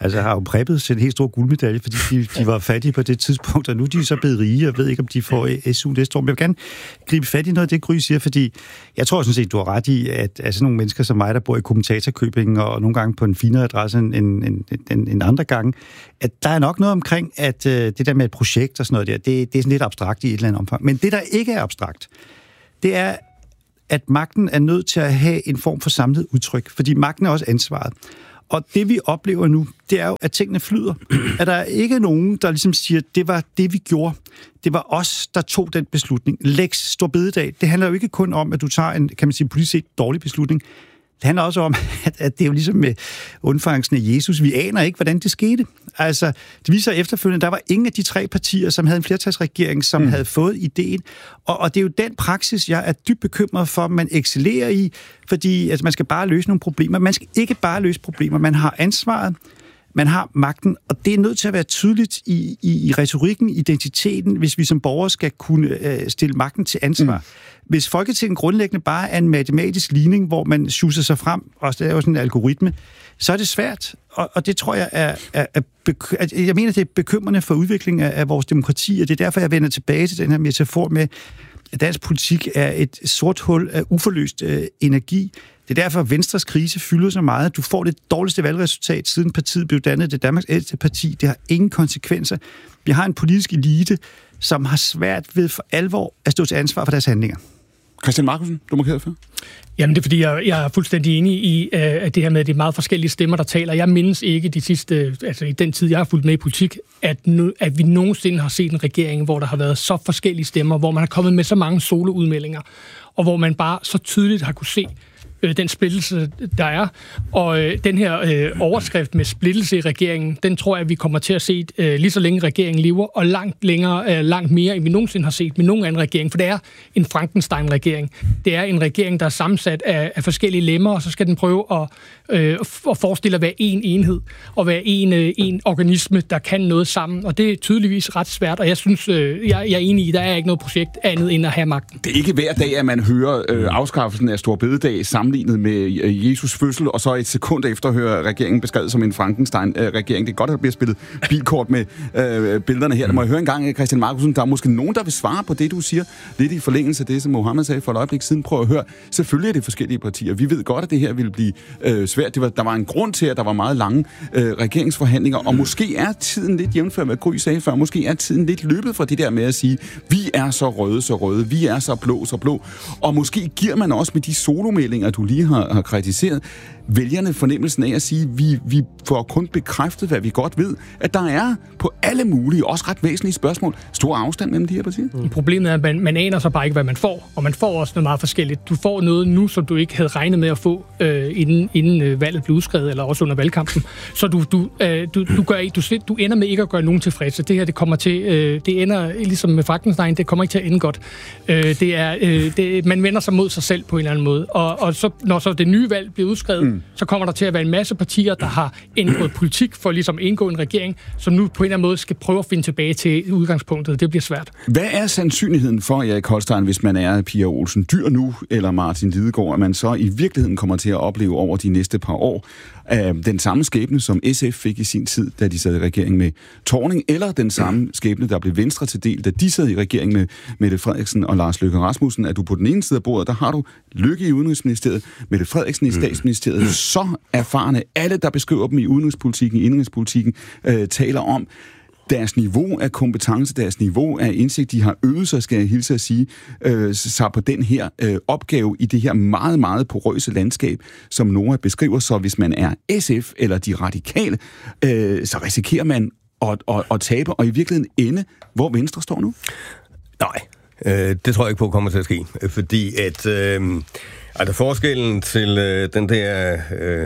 Speaker 22: Altså har jo præppet til en helt stor guldmedalje, fordi de, de var fattige på det tidspunkt, og nu er de så blevet rige, og ved ikke, om de får S U næste år. Men jeg vil gerne gribe fat i noget af det, Gry siger, fordi jeg tror sådan set, du har ret i, at altså, nogle mennesker som mig, der bor i Kommentatorkøbing, og nogle gange på en finere adresse end, end, end, end andre gange, at der er nok noget omkring, at uh, det der med et projekt og sådan noget der, det, det er sådan lidt abstrakt i et eller andet omfang. Men det, der ikke er abstrakt, det er, at magten er nødt til at have en form for samlet udtryk, fordi magten er også ansvaret. Og det, vi oplever nu, det er jo, at tingene flyder. At der er ikke nogen, der ligesom siger, det var det, vi gjorde. Det var os, der tog den beslutning. Lex Store Bededag, det handler jo ikke kun om, at du tager en, kan man sige, politisk set dårlig beslutning. Det handler også om, at, at det er jo ligesom med undfangelsen af Jesus. Vi aner ikke, hvordan det skete. Altså, det viser efterfølgende, der var ingen af de tre partier, som havde en flertalsregering, som mm. havde fået ideen. Og, og det er jo den praksis, jeg er dybt bekymret for, man excellerer i, fordi altså, man skal bare løse nogle problemer. Man skal ikke bare løse problemer. Man har ansvaret, man har magten, og det er nødt til at være tydeligt i, i, i retorikken, identiteten, hvis vi som borgere skal kunne øh, stille magten til ansvar. Mm. Hvis Folketinget grundlæggende bare er en matematisk ligning, hvor man schusser sig frem, og det er jo sådan en algoritme, så er det svært. Og, og det tror jeg er, er, er beky- jeg mener, det er bekymrende for udviklingen af, af vores demokrati, og det er derfor, jeg vender tilbage til den her metafor med, at dansk politik er et sort hul af uforløst øh, energi. Det er derfor, at Venstres krise fylder så meget. Du får det dårligste valgresultat, siden partiet blev dannet. Det er Danmarks ældste parti. Det har ingen konsekvenser. Vi har en politisk elite, som har svært ved for alvor at stå til ansvar for deres handlinger.
Speaker 20: Christian Markussen, du må kære for.
Speaker 8: Jamen det er fordi, jeg, jeg er fuldstændig enig i, at det her med, at det er meget forskellige stemmer, der taler. Jeg mindes ikke de sidste, altså i den tid, jeg har fulgt med i politik, at, nu, at vi nogensinde har set en regering, hvor der har været så forskellige stemmer, hvor man har kommet med så mange soloudmeldinger, og hvor man bare så tydeligt har kunne se den splittelse, der er. Og øh, den her øh, overskrift med splittelse i regeringen, den tror jeg, vi kommer til at se øh, lige så længe regeringen lever, og langt længere, øh, langt mere, end vi nogensinde har set med nogen anden regering. For det er en Frankenstein-regering. Det er en regering, der er sammensat af, af forskellige lemmer, og så skal den prøve at, øh, at forestille at være en enhed, og være en, øh, en organisme, der kan noget sammen. Og det er tydeligvis ret svært, og jeg synes, øh, jeg, jeg er enig i, der er ikke noget projekt andet end at have magten.
Speaker 20: Det er ikke hver dag, at man hører øh, afskaffelsen af Store Bededag sammenlignet med Jesus fødsel, og så et sekund efter hører regeringen beskrevet som en Frankenstein-regering. Det er godt, at der bliver spillet bilkort med øh, billederne her. Der må jeg høre en gang, Christian Markussen, der er måske nogen, der vil svare på det, du siger, lidt i forlængelse af det, som Mohammed sagde for et øjeblik siden. Prøv at høre. Selvfølgelig er det forskellige partier. Vi ved godt, at det her ville blive øh, svært. Det var, der var en grund til, at der var meget lange øh, regeringsforhandlinger, og måske er tiden lidt jævnfør, hvad Gry sagde før, måske er tiden lidt løbet fra det der med at sige, vi er så røde, så røde, vi er så blå, så blå. Og måske giver man også med de solomeldinger, du lige har, har kritiseret, vælgerne fornemmelsen af at sige, vi, vi får kun bekræftet, hvad vi godt ved, at der er på alle mulige, også ret væsentlige spørgsmål, stor afstand mellem de her partier.
Speaker 8: Mm. Problemet er, at man, man aner så bare ikke, hvad man får, og man får også noget meget forskelligt. Du får noget nu, som du ikke havde regnet med at få, øh, inden, inden øh, valget blev udskrevet, eller også under valgkampen. Så du, du, øh, du, du, gør ikke, du, du ender med ikke at gøre nogen tilfredse. Det her, det kommer til, øh, det ender ligesom med Frankenstein, det kommer ikke til at ende godt. Øh, det er, øh, det, man vender sig mod sig selv på en eller anden måde. Og, og så, når så det nye valg bliver udskrevet, mm. så kommer der til at være en masse partier, der har indgået politik for ligesom at indgå en regering, som nu på en eller anden måde skal prøve at finde tilbage til udgangspunktet. Det bliver svært.
Speaker 20: Hvad er sandsynligheden for, Erik Holstein, hvis man er Pia Olsen Dyhr nu, eller Martin Lidegaard, at man så i virkeligheden kommer til at opleve over de næste par år øh, den samme skæbne, som S F fik i sin tid, da de sad i regering med Thorning, eller den samme skæbne, der blev Venstre til del, da de sad i regering med Mette Frederiksen og Lars Løkke Rasmussen, at du på den ene side af bordet, der har du Løkke i Udenrigsministeriet, Mette Frederiksen i Statsministeriet, så erfarne alle, der beskriver dem i udenrigspolitikken, i indrigspolitikken, øh, taler om deres niveau af kompetence, deres niveau af indsigt, de har øvet sig, skal jeg hilse at sige, øh, sig på den her øh, opgave i det her meget, meget porøse landskab, som Nora beskriver. Så hvis man er S F eller de radikale, øh, så risikerer man at, at, at tabe, og i virkeligheden ende, hvor Venstre står nu?
Speaker 5: Nej, øh, det tror jeg ikke på kommer til at ske, fordi at øh, altså forskellen til øh, den der... Øh,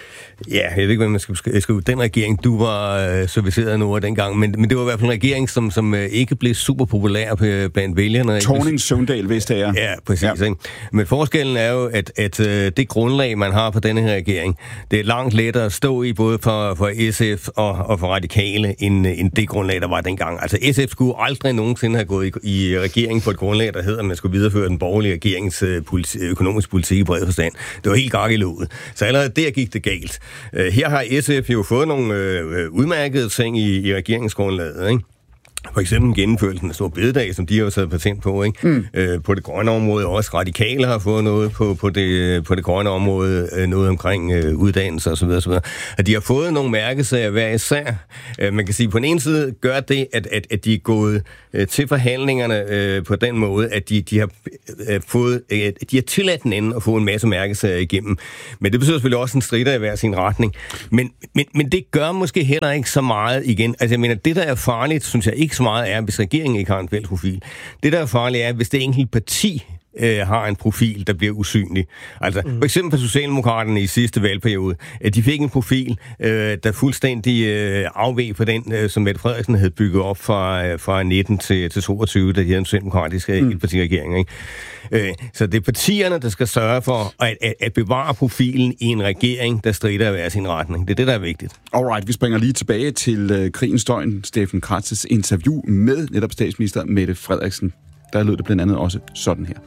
Speaker 5: Ja, jeg ved ikke, hvad man skal skrive. Den regering, du var øh, serviceret nu af dengang, men, men det var i hvert fald en regering, som, som øh, ikke blev super populær på, blandt vælgerne.
Speaker 20: Thorning, Søvndal, Vestager.
Speaker 5: Ja, præcis. Ja. Ikke? Men forskellen er jo, at, at øh, det grundlag, man har for denne her regering, det er langt lettere at stå i, både for, for S F og, og for radikale, end, end det grundlag, der var dengang. Altså S F skulle aldrig nogensinde have gået i, i regeringen på et grundlag, der hedder, at man skulle videreføre den borgerlige regerings øh, politi- økonomiske politik i bred forstand. Det var helt gak i låget. Så allerede der gik det galt. Øh, her har S F jo fået nogle øh, udmærkede ting i, i regeringsgrundlaget, ikke? For eksempel gennemførelsen af stor bededag, som de har jo taget patent på, ikke? Mm. Øh, på det grønne område, også radikale har fået noget på, på, det, på det grønne område, øh, noget omkring øh, uddannelse osv. osv. At de har fået nogle mærkesager hver især. Øh, man kan sige, på den ene side gør det, at, at, at de er gået øh, til forhandlingerne øh, på den måde, at de, de har øh, fået, øh, de har tilladt den ende at få en masse mærkesager igennem. Men det betyder selvfølgelig også en strider i hver sin retning. Men, men, men det gør måske heller ikke så meget igen. Altså jeg mener, det der er farligt, synes jeg ikke så meget er, hvis regeringen ikke har en fælles profil. Det, der er farligt, er, hvis det enkelte parti øh, har en profil, der bliver usynlig. Altså, mm. for eksempel for Socialdemokraterne i sidste valgperiode, at de fik en profil, øh, der fuldstændig øh, afveg på den, øh, som Mette Frederiksen havde bygget op fra, øh, fra nitten til, til toogtyve, da de havde en socialdemokratisk mm. etpartiregering, ikke? Øh, så det er partierne, der skal sørge for at, at, at bevare profilen i en regering, der strider af hver sin retning. Det er det, der er vigtigt.
Speaker 20: Alright, vi springer lige tilbage til øh, krigens døgn, Steffen Kratzes interview med netop statsminister Mette Frederiksen. Der lød det blandt andet også sådan her.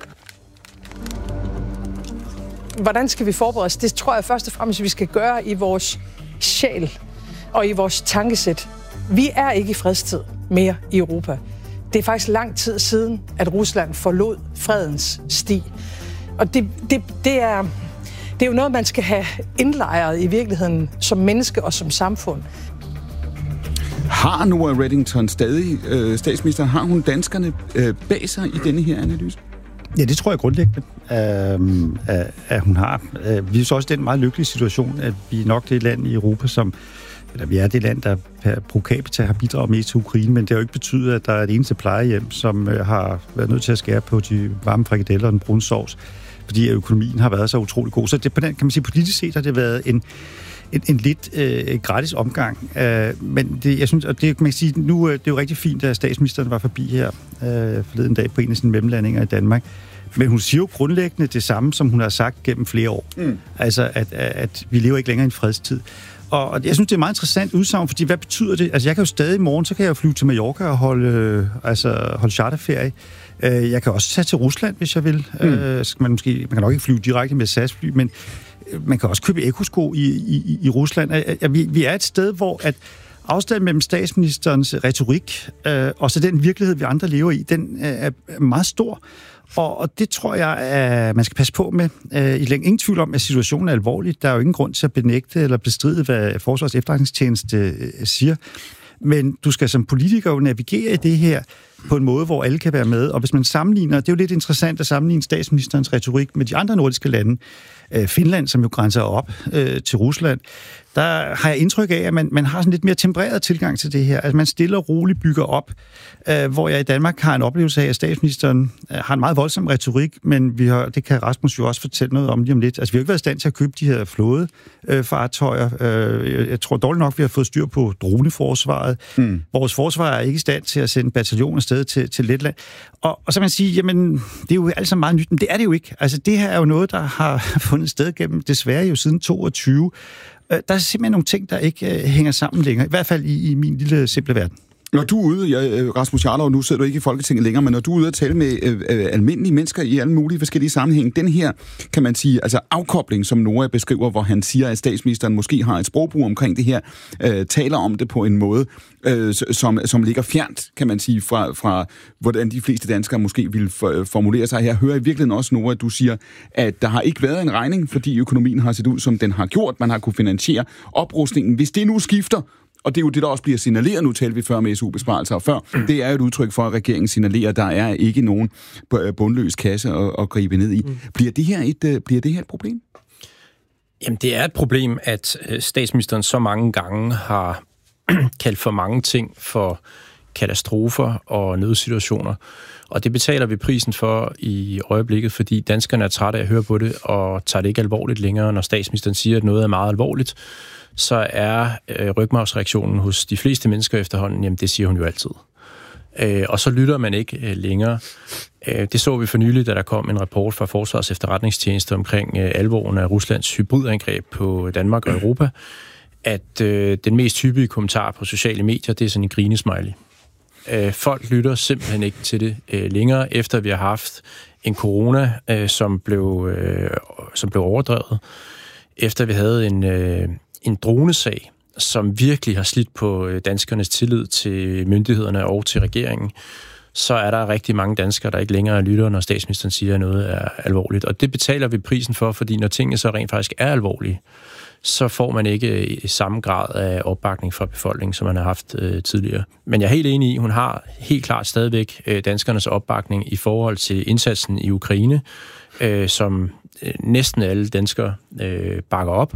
Speaker 7: Hvordan skal vi forberede os? Det tror jeg først og fremmest, vi skal gøre i vores sjæl og i vores tankesæt. Vi er ikke i fredstid mere i Europa. Det er faktisk lang tid siden, at Rusland forlod fredens sti. Og det, det, det, er, det er jo noget, man skal have indlejret i virkeligheden som menneske og som samfund.
Speaker 20: Har Nora Reddington stadig, øh, statsministeren, har hun danskerne øh, bag sig i denne her analyse?
Speaker 22: Ja, det tror jeg grundlæggende, øh, at, at hun har. Vi er så også i den meget lykkelige situation, at vi er nok det land i Europa, som eller vi er det land, der per pro capita har bidraget mest til Ukraine, men det har jo ikke betydet, at der er et eneste plejehjem, som øh, har været nødt til at skære på de varme frikadeller og den brune sovs, fordi økonomien har været så utrolig god. Så det, på den, kan man sige, politisk set har det været en, en, en lidt øh, gratis omgang. Øh, men det, jeg synes, og det kan man sige, nu øh, det er jo rigtig fint, at statsministeren var forbi her øh, forleden dag på en af sine mellemlandinger i Danmark. Men hun siger jo grundlæggende det samme, som hun har sagt gennem flere år. Mm. Altså, at, at vi lever ikke længere i en fredstid. Og jeg synes, det er meget interessant udsagn, fordi hvad betyder det? Altså, jeg kan jo stadig i morgen, så kan jeg jo flyve til Mallorca og holde, øh, altså, holde charterferie. Øh, jeg kan også tage til Rusland, hvis jeg vil. Mm. Øh, skal man, måske, man kan nok ikke flyve direkte med S A S-fly, men man kan også købe ekosko i, i, i Rusland. Øh, vi, vi er et sted, hvor at afstanden mellem statsministerens retorik øh, og så den virkelighed, vi andre lever i, den er meget stor. Og, og det tror jeg, at man skal passe på med. Øh, I længden ingen tvivl om, at situationen er alvorlig. Der er jo ingen grund til at benægte eller bestride, hvad Forsvars Efterretningstjeneste øh, siger. Men du skal som politiker jo navigere i det her på en måde, hvor alle kan være med. Og hvis man sammenligner, det er jo lidt interessant at sammenligne statsministerens retorik med de andre nordiske lande. Øh, Finland, som jo grænser op øh, til Rusland, der har jeg indtryk af, at man, man har sådan lidt mere tempereret tilgang til det her. Altså man stille og roligt bygger op, øh, hvor jeg i Danmark har en oplevelse af, at statsministeren øh, har en meget voldsom retorik, men vi har, det kan Rasmus jo også fortælle noget om lige om lidt. Altså vi har ikke været i stand til at købe de her flådefartøjer. Øh, jeg, jeg tror dårligt nok, vi har fået styr på droneforsvaret. Mm. Vores forsvar er ikke i stand til at sende bataljoner afsted til, til Letland. Og, og så kan man sige, jamen det er jo altså meget nyt, men det er det jo ikke. Altså det her er jo noget, der har fundet sted gennem desværre jo siden toogtyve. Der er simpelthen nogle ting, der ikke øh, hænger sammen længere. I hvert fald i, i min lille simple verden.
Speaker 20: Når du er ude, ja, Rasmus Jarlov, nu sidder du ikke i Folketinget længere, men når du er ude at tale med øh, øh, almindelige mennesker i alle mulige forskellige sammenhænge, den her, kan man sige, altså afkobling, som Nora beskriver, hvor han siger, at statsministeren måske har et sprogbrug omkring det her, øh, taler om det på en måde, øh, som, som ligger fjernt, kan man sige, fra, fra hvordan de fleste danskere måske vil for, formulere sig. Her hører i virkeligheden også, Nora, at du siger, at der har ikke været en regning, fordi økonomien har set ud, som den har gjort. Man har kunne finansiere oprustningen. Hvis det nu skifter, og det er jo det, der også bliver signaleret, nu talte vi før med S U-besparelser og før, det er jo et udtryk for, at regeringen signalerer, at der er ikke nogen bundløs kasse at, at gribe ned i. Bliver det her et, bliver det her et problem?
Speaker 21: Jamen, det er et problem, at statsministeren så mange gange har kaldt for mange ting for katastrofer og nødsituationer. Og det betaler vi prisen for i øjeblikket, fordi danskerne er trætte af at høre på det, og tager det ikke alvorligt længere, når statsministeren siger, at noget er meget alvorligt. Så er øh, rygmarvsreaktionen hos de fleste mennesker efterhånden, jamen det siger hun jo altid. Øh, og så lytter man ikke øh, længere. Øh, det så vi for nylig, da der kom en rapport fra Forsvars Efterretningstjeneste omkring øh, alvoren af Ruslands hybridangreb på Danmark og Europa, at øh, den mest hyppige kommentar på sociale medier, det er sådan en grinesmiley. Øh, folk lytter simpelthen ikke til det øh, længere, efter vi har haft en corona, øh, som, blev, øh, som blev overdrevet. Efter vi havde en, øh, en dronesag, som virkelig har slidt på danskernes tillid til myndighederne og til regeringen, så er der rigtig mange danskere, der ikke længere lytter, når statsministeren siger, at noget er alvorligt. Og det betaler vi prisen for, fordi når tingene så rent faktisk er alvorlige, så får man ikke i samme grad af opbakning fra befolkningen, som man har haft øh, tidligere. Men jeg er helt enig i, hun har helt klart stadigvæk øh, danskernes opbakning i forhold til indsatsen i Ukraine, øh, som øh, næsten alle danskere øh, bakker op.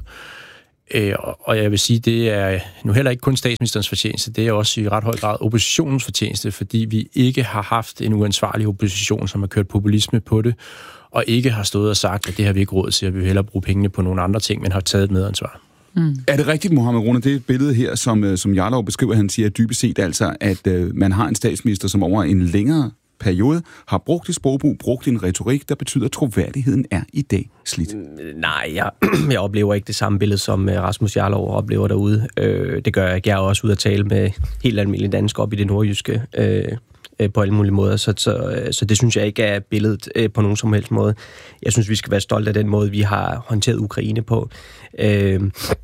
Speaker 21: Øh, og jeg vil sige, det er nu heller ikke kun statsministerens fortjeneste, det er også i ret høj grad oppositionens fortjeneste, fordi vi ikke har haft en uansvarlig opposition, som har kørt populisme på det, og ikke har stået og sagt, at det har vi ikke råd til, at vi vil hellere bruge pengene på nogle andre ting, men har taget et medansvar.
Speaker 20: Mm. Er det rigtigt, Mohamed Rona, det er et billede her, som, som Jarlov beskriver, han siger dybest set altså, at øh, man har en statsminister, som over en længere periode har brugt et sprogbrug, brugt en retorik, der betyder, at troværdigheden er i dag slidt?
Speaker 2: Nej, jeg, jeg oplever ikke det samme billede, som Rasmus Jarlov oplever derude. Øh, det gør jeg ikke. Jeg er også ude at tale med helt almindelige danskere op i det nordjyske øh, på alle mulige måder, så, så, så det synes jeg ikke er billedet øh, på nogen som helst måde. Jeg synes, vi skal være stolte af den måde, vi har håndteret Ukraine på. Øh,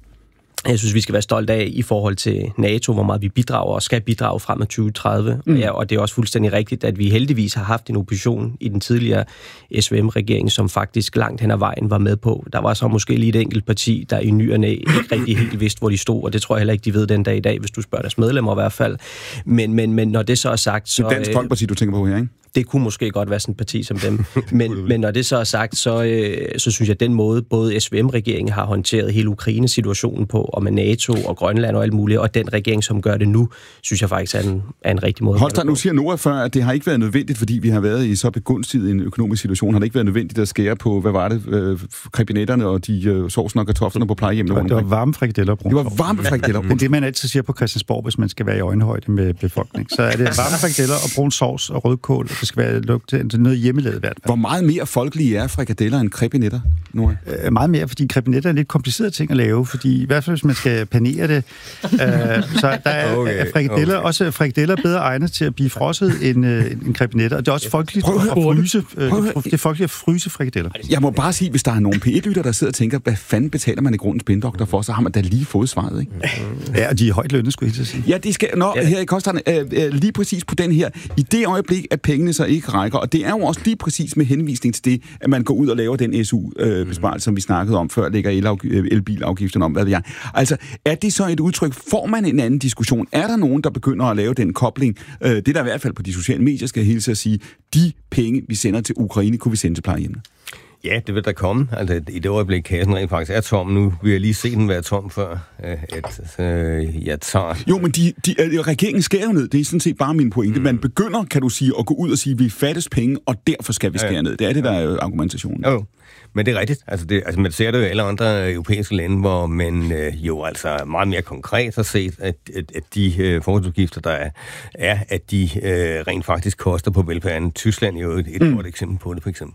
Speaker 2: Jeg synes, vi skal være stolte af i forhold til NATO, hvor meget vi bidrager og skal bidrage frem mod tyve tredive. Mm. Ja, og det er også fuldstændig rigtigt, at vi heldigvis har haft en opposition i den tidligere S V M-regering, som faktisk langt hen ad vejen var med på. Der var så måske lige et enkelt parti, der i ny og næ ikke rigtig helt vidste, hvor de stod, og det tror jeg heller ikke, de ved den dag i dag, hvis du spørger deres medlemmer i hvert fald. Men, men, men når det så er sagt... Så,
Speaker 20: det er Dansk Folkeparti, du tænker på her, ikke?
Speaker 2: Det kunne måske godt være sådan et parti som dem. Men, men når det så er sagt, så, øh, så synes jeg, at den måde, både S V M-regeringen har håndteret hele Ukraine-situationen på, og med NATO og Grønland og alt muligt, og den regering, som gør det nu, synes jeg faktisk er en, er en rigtig måde.
Speaker 20: Holstein, nu siger Nora før, at det har ikke været nødvendigt, fordi vi har været i så begunstiget en økonomisk situation, har det ikke været nødvendigt at skære på, hvad var det, øh, krebinetterne og de øh, sovsen og kartoflerne på plejehjemmene?
Speaker 22: Det var, det var varme frikadeller.
Speaker 20: Det var varme frikadeller.
Speaker 22: Men det, man altid siger på Christiansborg, hvis man skal være i øjenhøjde med befolkningen, så er det varme frikadeller og brun sovs og rødkål, og det skal være lugte til noget hjemmelavet i hvert fald.
Speaker 20: Hvor meget mere folkelige er frikadeller end krebinetter, Nora?
Speaker 22: Øh, meget mere, fordi krebinetter er lidt komplicerede ting at lave, fordi i hvert fald, hvis man skal panere det, øh, så der er okay, frikadeller, okay. også frikadeller bedre egnet til at blive frosset end, øh, end krebinetter, og det er også folkeligt at fryse, øh, det er folkeligt at fryse frikadeller.
Speaker 20: Jeg må bare sige, hvis der er nogle P et-lytter, der sidder og tænker, hvad fanden betaler man i grunden spindoktor for, så har man da lige fået svaret, ikke?
Speaker 22: Ja, og de er højt lønnet, skulle jeg sige.
Speaker 20: Ja, de skal, nå, ja. Her i Kosterne, øh, øh, lige præcis på den her, i det øjeblik, at pengene så ikke rækker, og det er jo også lige præcis med henvisning til det, at man går ud og laver den S U-besparelse, øh, som vi snakkede om før, lægger elbilafgiften om, hvad ved jeg. Altså, er det så et udtryk? Får man en anden diskussion? Er der nogen, der begynder at lave den kobling? Øh, det der i hvert fald på de sociale medier skal jeg hilse at sige, de penge, vi sender til Ukraine, kunne vi sende til plejehjemmene.
Speaker 5: Ja, det vil der komme. Altså, i det øjeblik, kassen rent faktisk er tom nu. Vi har lige set den være tom før, at øh, jeg tager...
Speaker 20: Jo, men de, de, regeringen skærer jo ned. Det er sådan set bare min pointe. Mm. Man begynder, kan du sige, at gå ud og sige, at vi fattes penge, og derfor skal vi skære ja. ned. Det er det, der er argumentationen.
Speaker 5: Jo, men det er rigtigt. Altså, det, altså man ser det jo i alle andre europæiske lande, hvor man øh, jo altså meget mere konkret har set, at, at, at de øh, forsvarsudgifter, der er, er, at de øh, rent faktisk koster på velfærden. Tyskland er jo et, et mm. godt eksempel på det, for eksempel.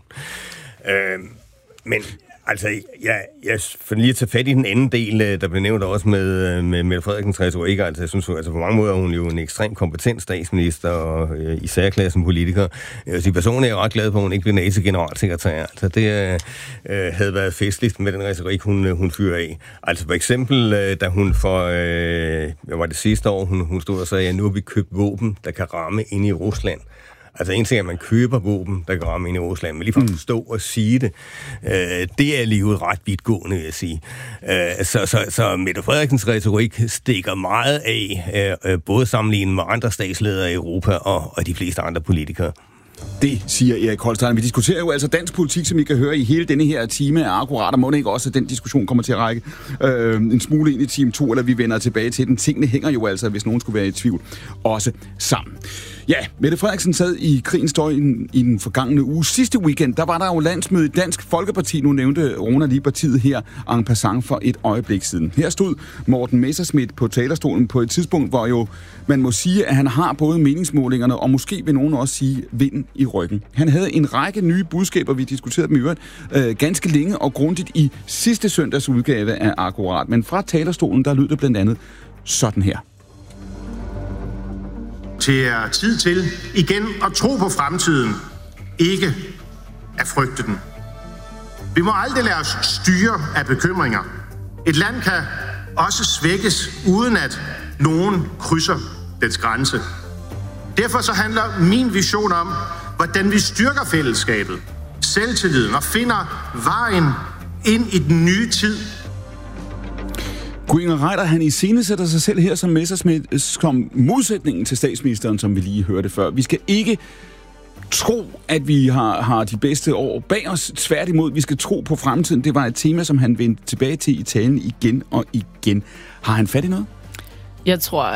Speaker 5: Øh, men altså, jeg, jeg får lige at tage fat i den anden del, der blev nævnt også med, med Mette Frederiksens retorik. Altså, jeg synes, altså, på mange måder er hun jo en ekstremt kompetent statsminister, og øh, i særklasse som politiker. Jeg sige, personen er jo ret glad på, at hun ikke blev N A T O-generalsekretær. Altså, det øh, havde været festligt med den retorik, hun, hun fyrer af. Altså, for eksempel, øh, da hun for, øh, hvad var det sidste år, hun, hun stod og sagde, at nu har vi købt våben, der kan ramme ind i Rusland. Altså en ting er, at man køber våben, der kan ramme ind i Rusland, men lige for at forstå og sige det, øh, det er lige ret vidtgående, vil jeg sige. Øh, så, så, så Mette Frederiksens retorik stikker meget af, øh, både sammenlignet med andre statsledere i Europa og, og de fleste andre politikere.
Speaker 20: Det siger Erik Holstein. Vi diskuterer jo altså dansk politik, som I kan høre i hele denne her time af Akkurat, og må det ikke også, at den diskussion kommer til at række øh, en smule ind i time to, eller vi vender tilbage til den. Tingene hænger jo altså, hvis nogen skulle være i tvivl, også sammen. Ja, Mette Frederiksen sad i krigens støj i, i den forgangne uge. Sidste weekend, der var der jo landsmøde i Dansk Folkeparti. Nu nævnte Rona lige partiet her en passant for et øjeblik siden. Her stod Morten Messerschmidt på talerstolen på et tidspunkt, hvor jo man må sige, at han har både meningsmålingerne, og måske vil nogen også sige vinden i ryggen. Han havde en række nye budskaber, vi diskuterede dem i øvrigt, øh, ganske længe og grundigt i sidste søndags udgave af Akkurat. Men fra talerstolen, der lød det blandt andet sådan her.
Speaker 9: Det er tid til igen at tro på fremtiden, ikke at frygte den. Vi må aldrig lade os styre af bekymringer. Et land kan også svækkes, uden at nogen krydser dets grænse. Derfor så handler min vision om, hvordan vi styrker fællesskabet, selvtilliden og finder vejen ind i den nye tid.
Speaker 20: Gry Inger Reiter, han iscenesætter sig selv her som Messerschmidt som modsætningen til statsministeren, som vi lige hørte før. Vi skal ikke tro, at vi har, har de bedste år bag os. Tværtimod, vi skal tro på fremtiden. Det var et tema, som han vendte tilbage til i talen igen og igen. Har han fat i noget?
Speaker 6: Jeg tror,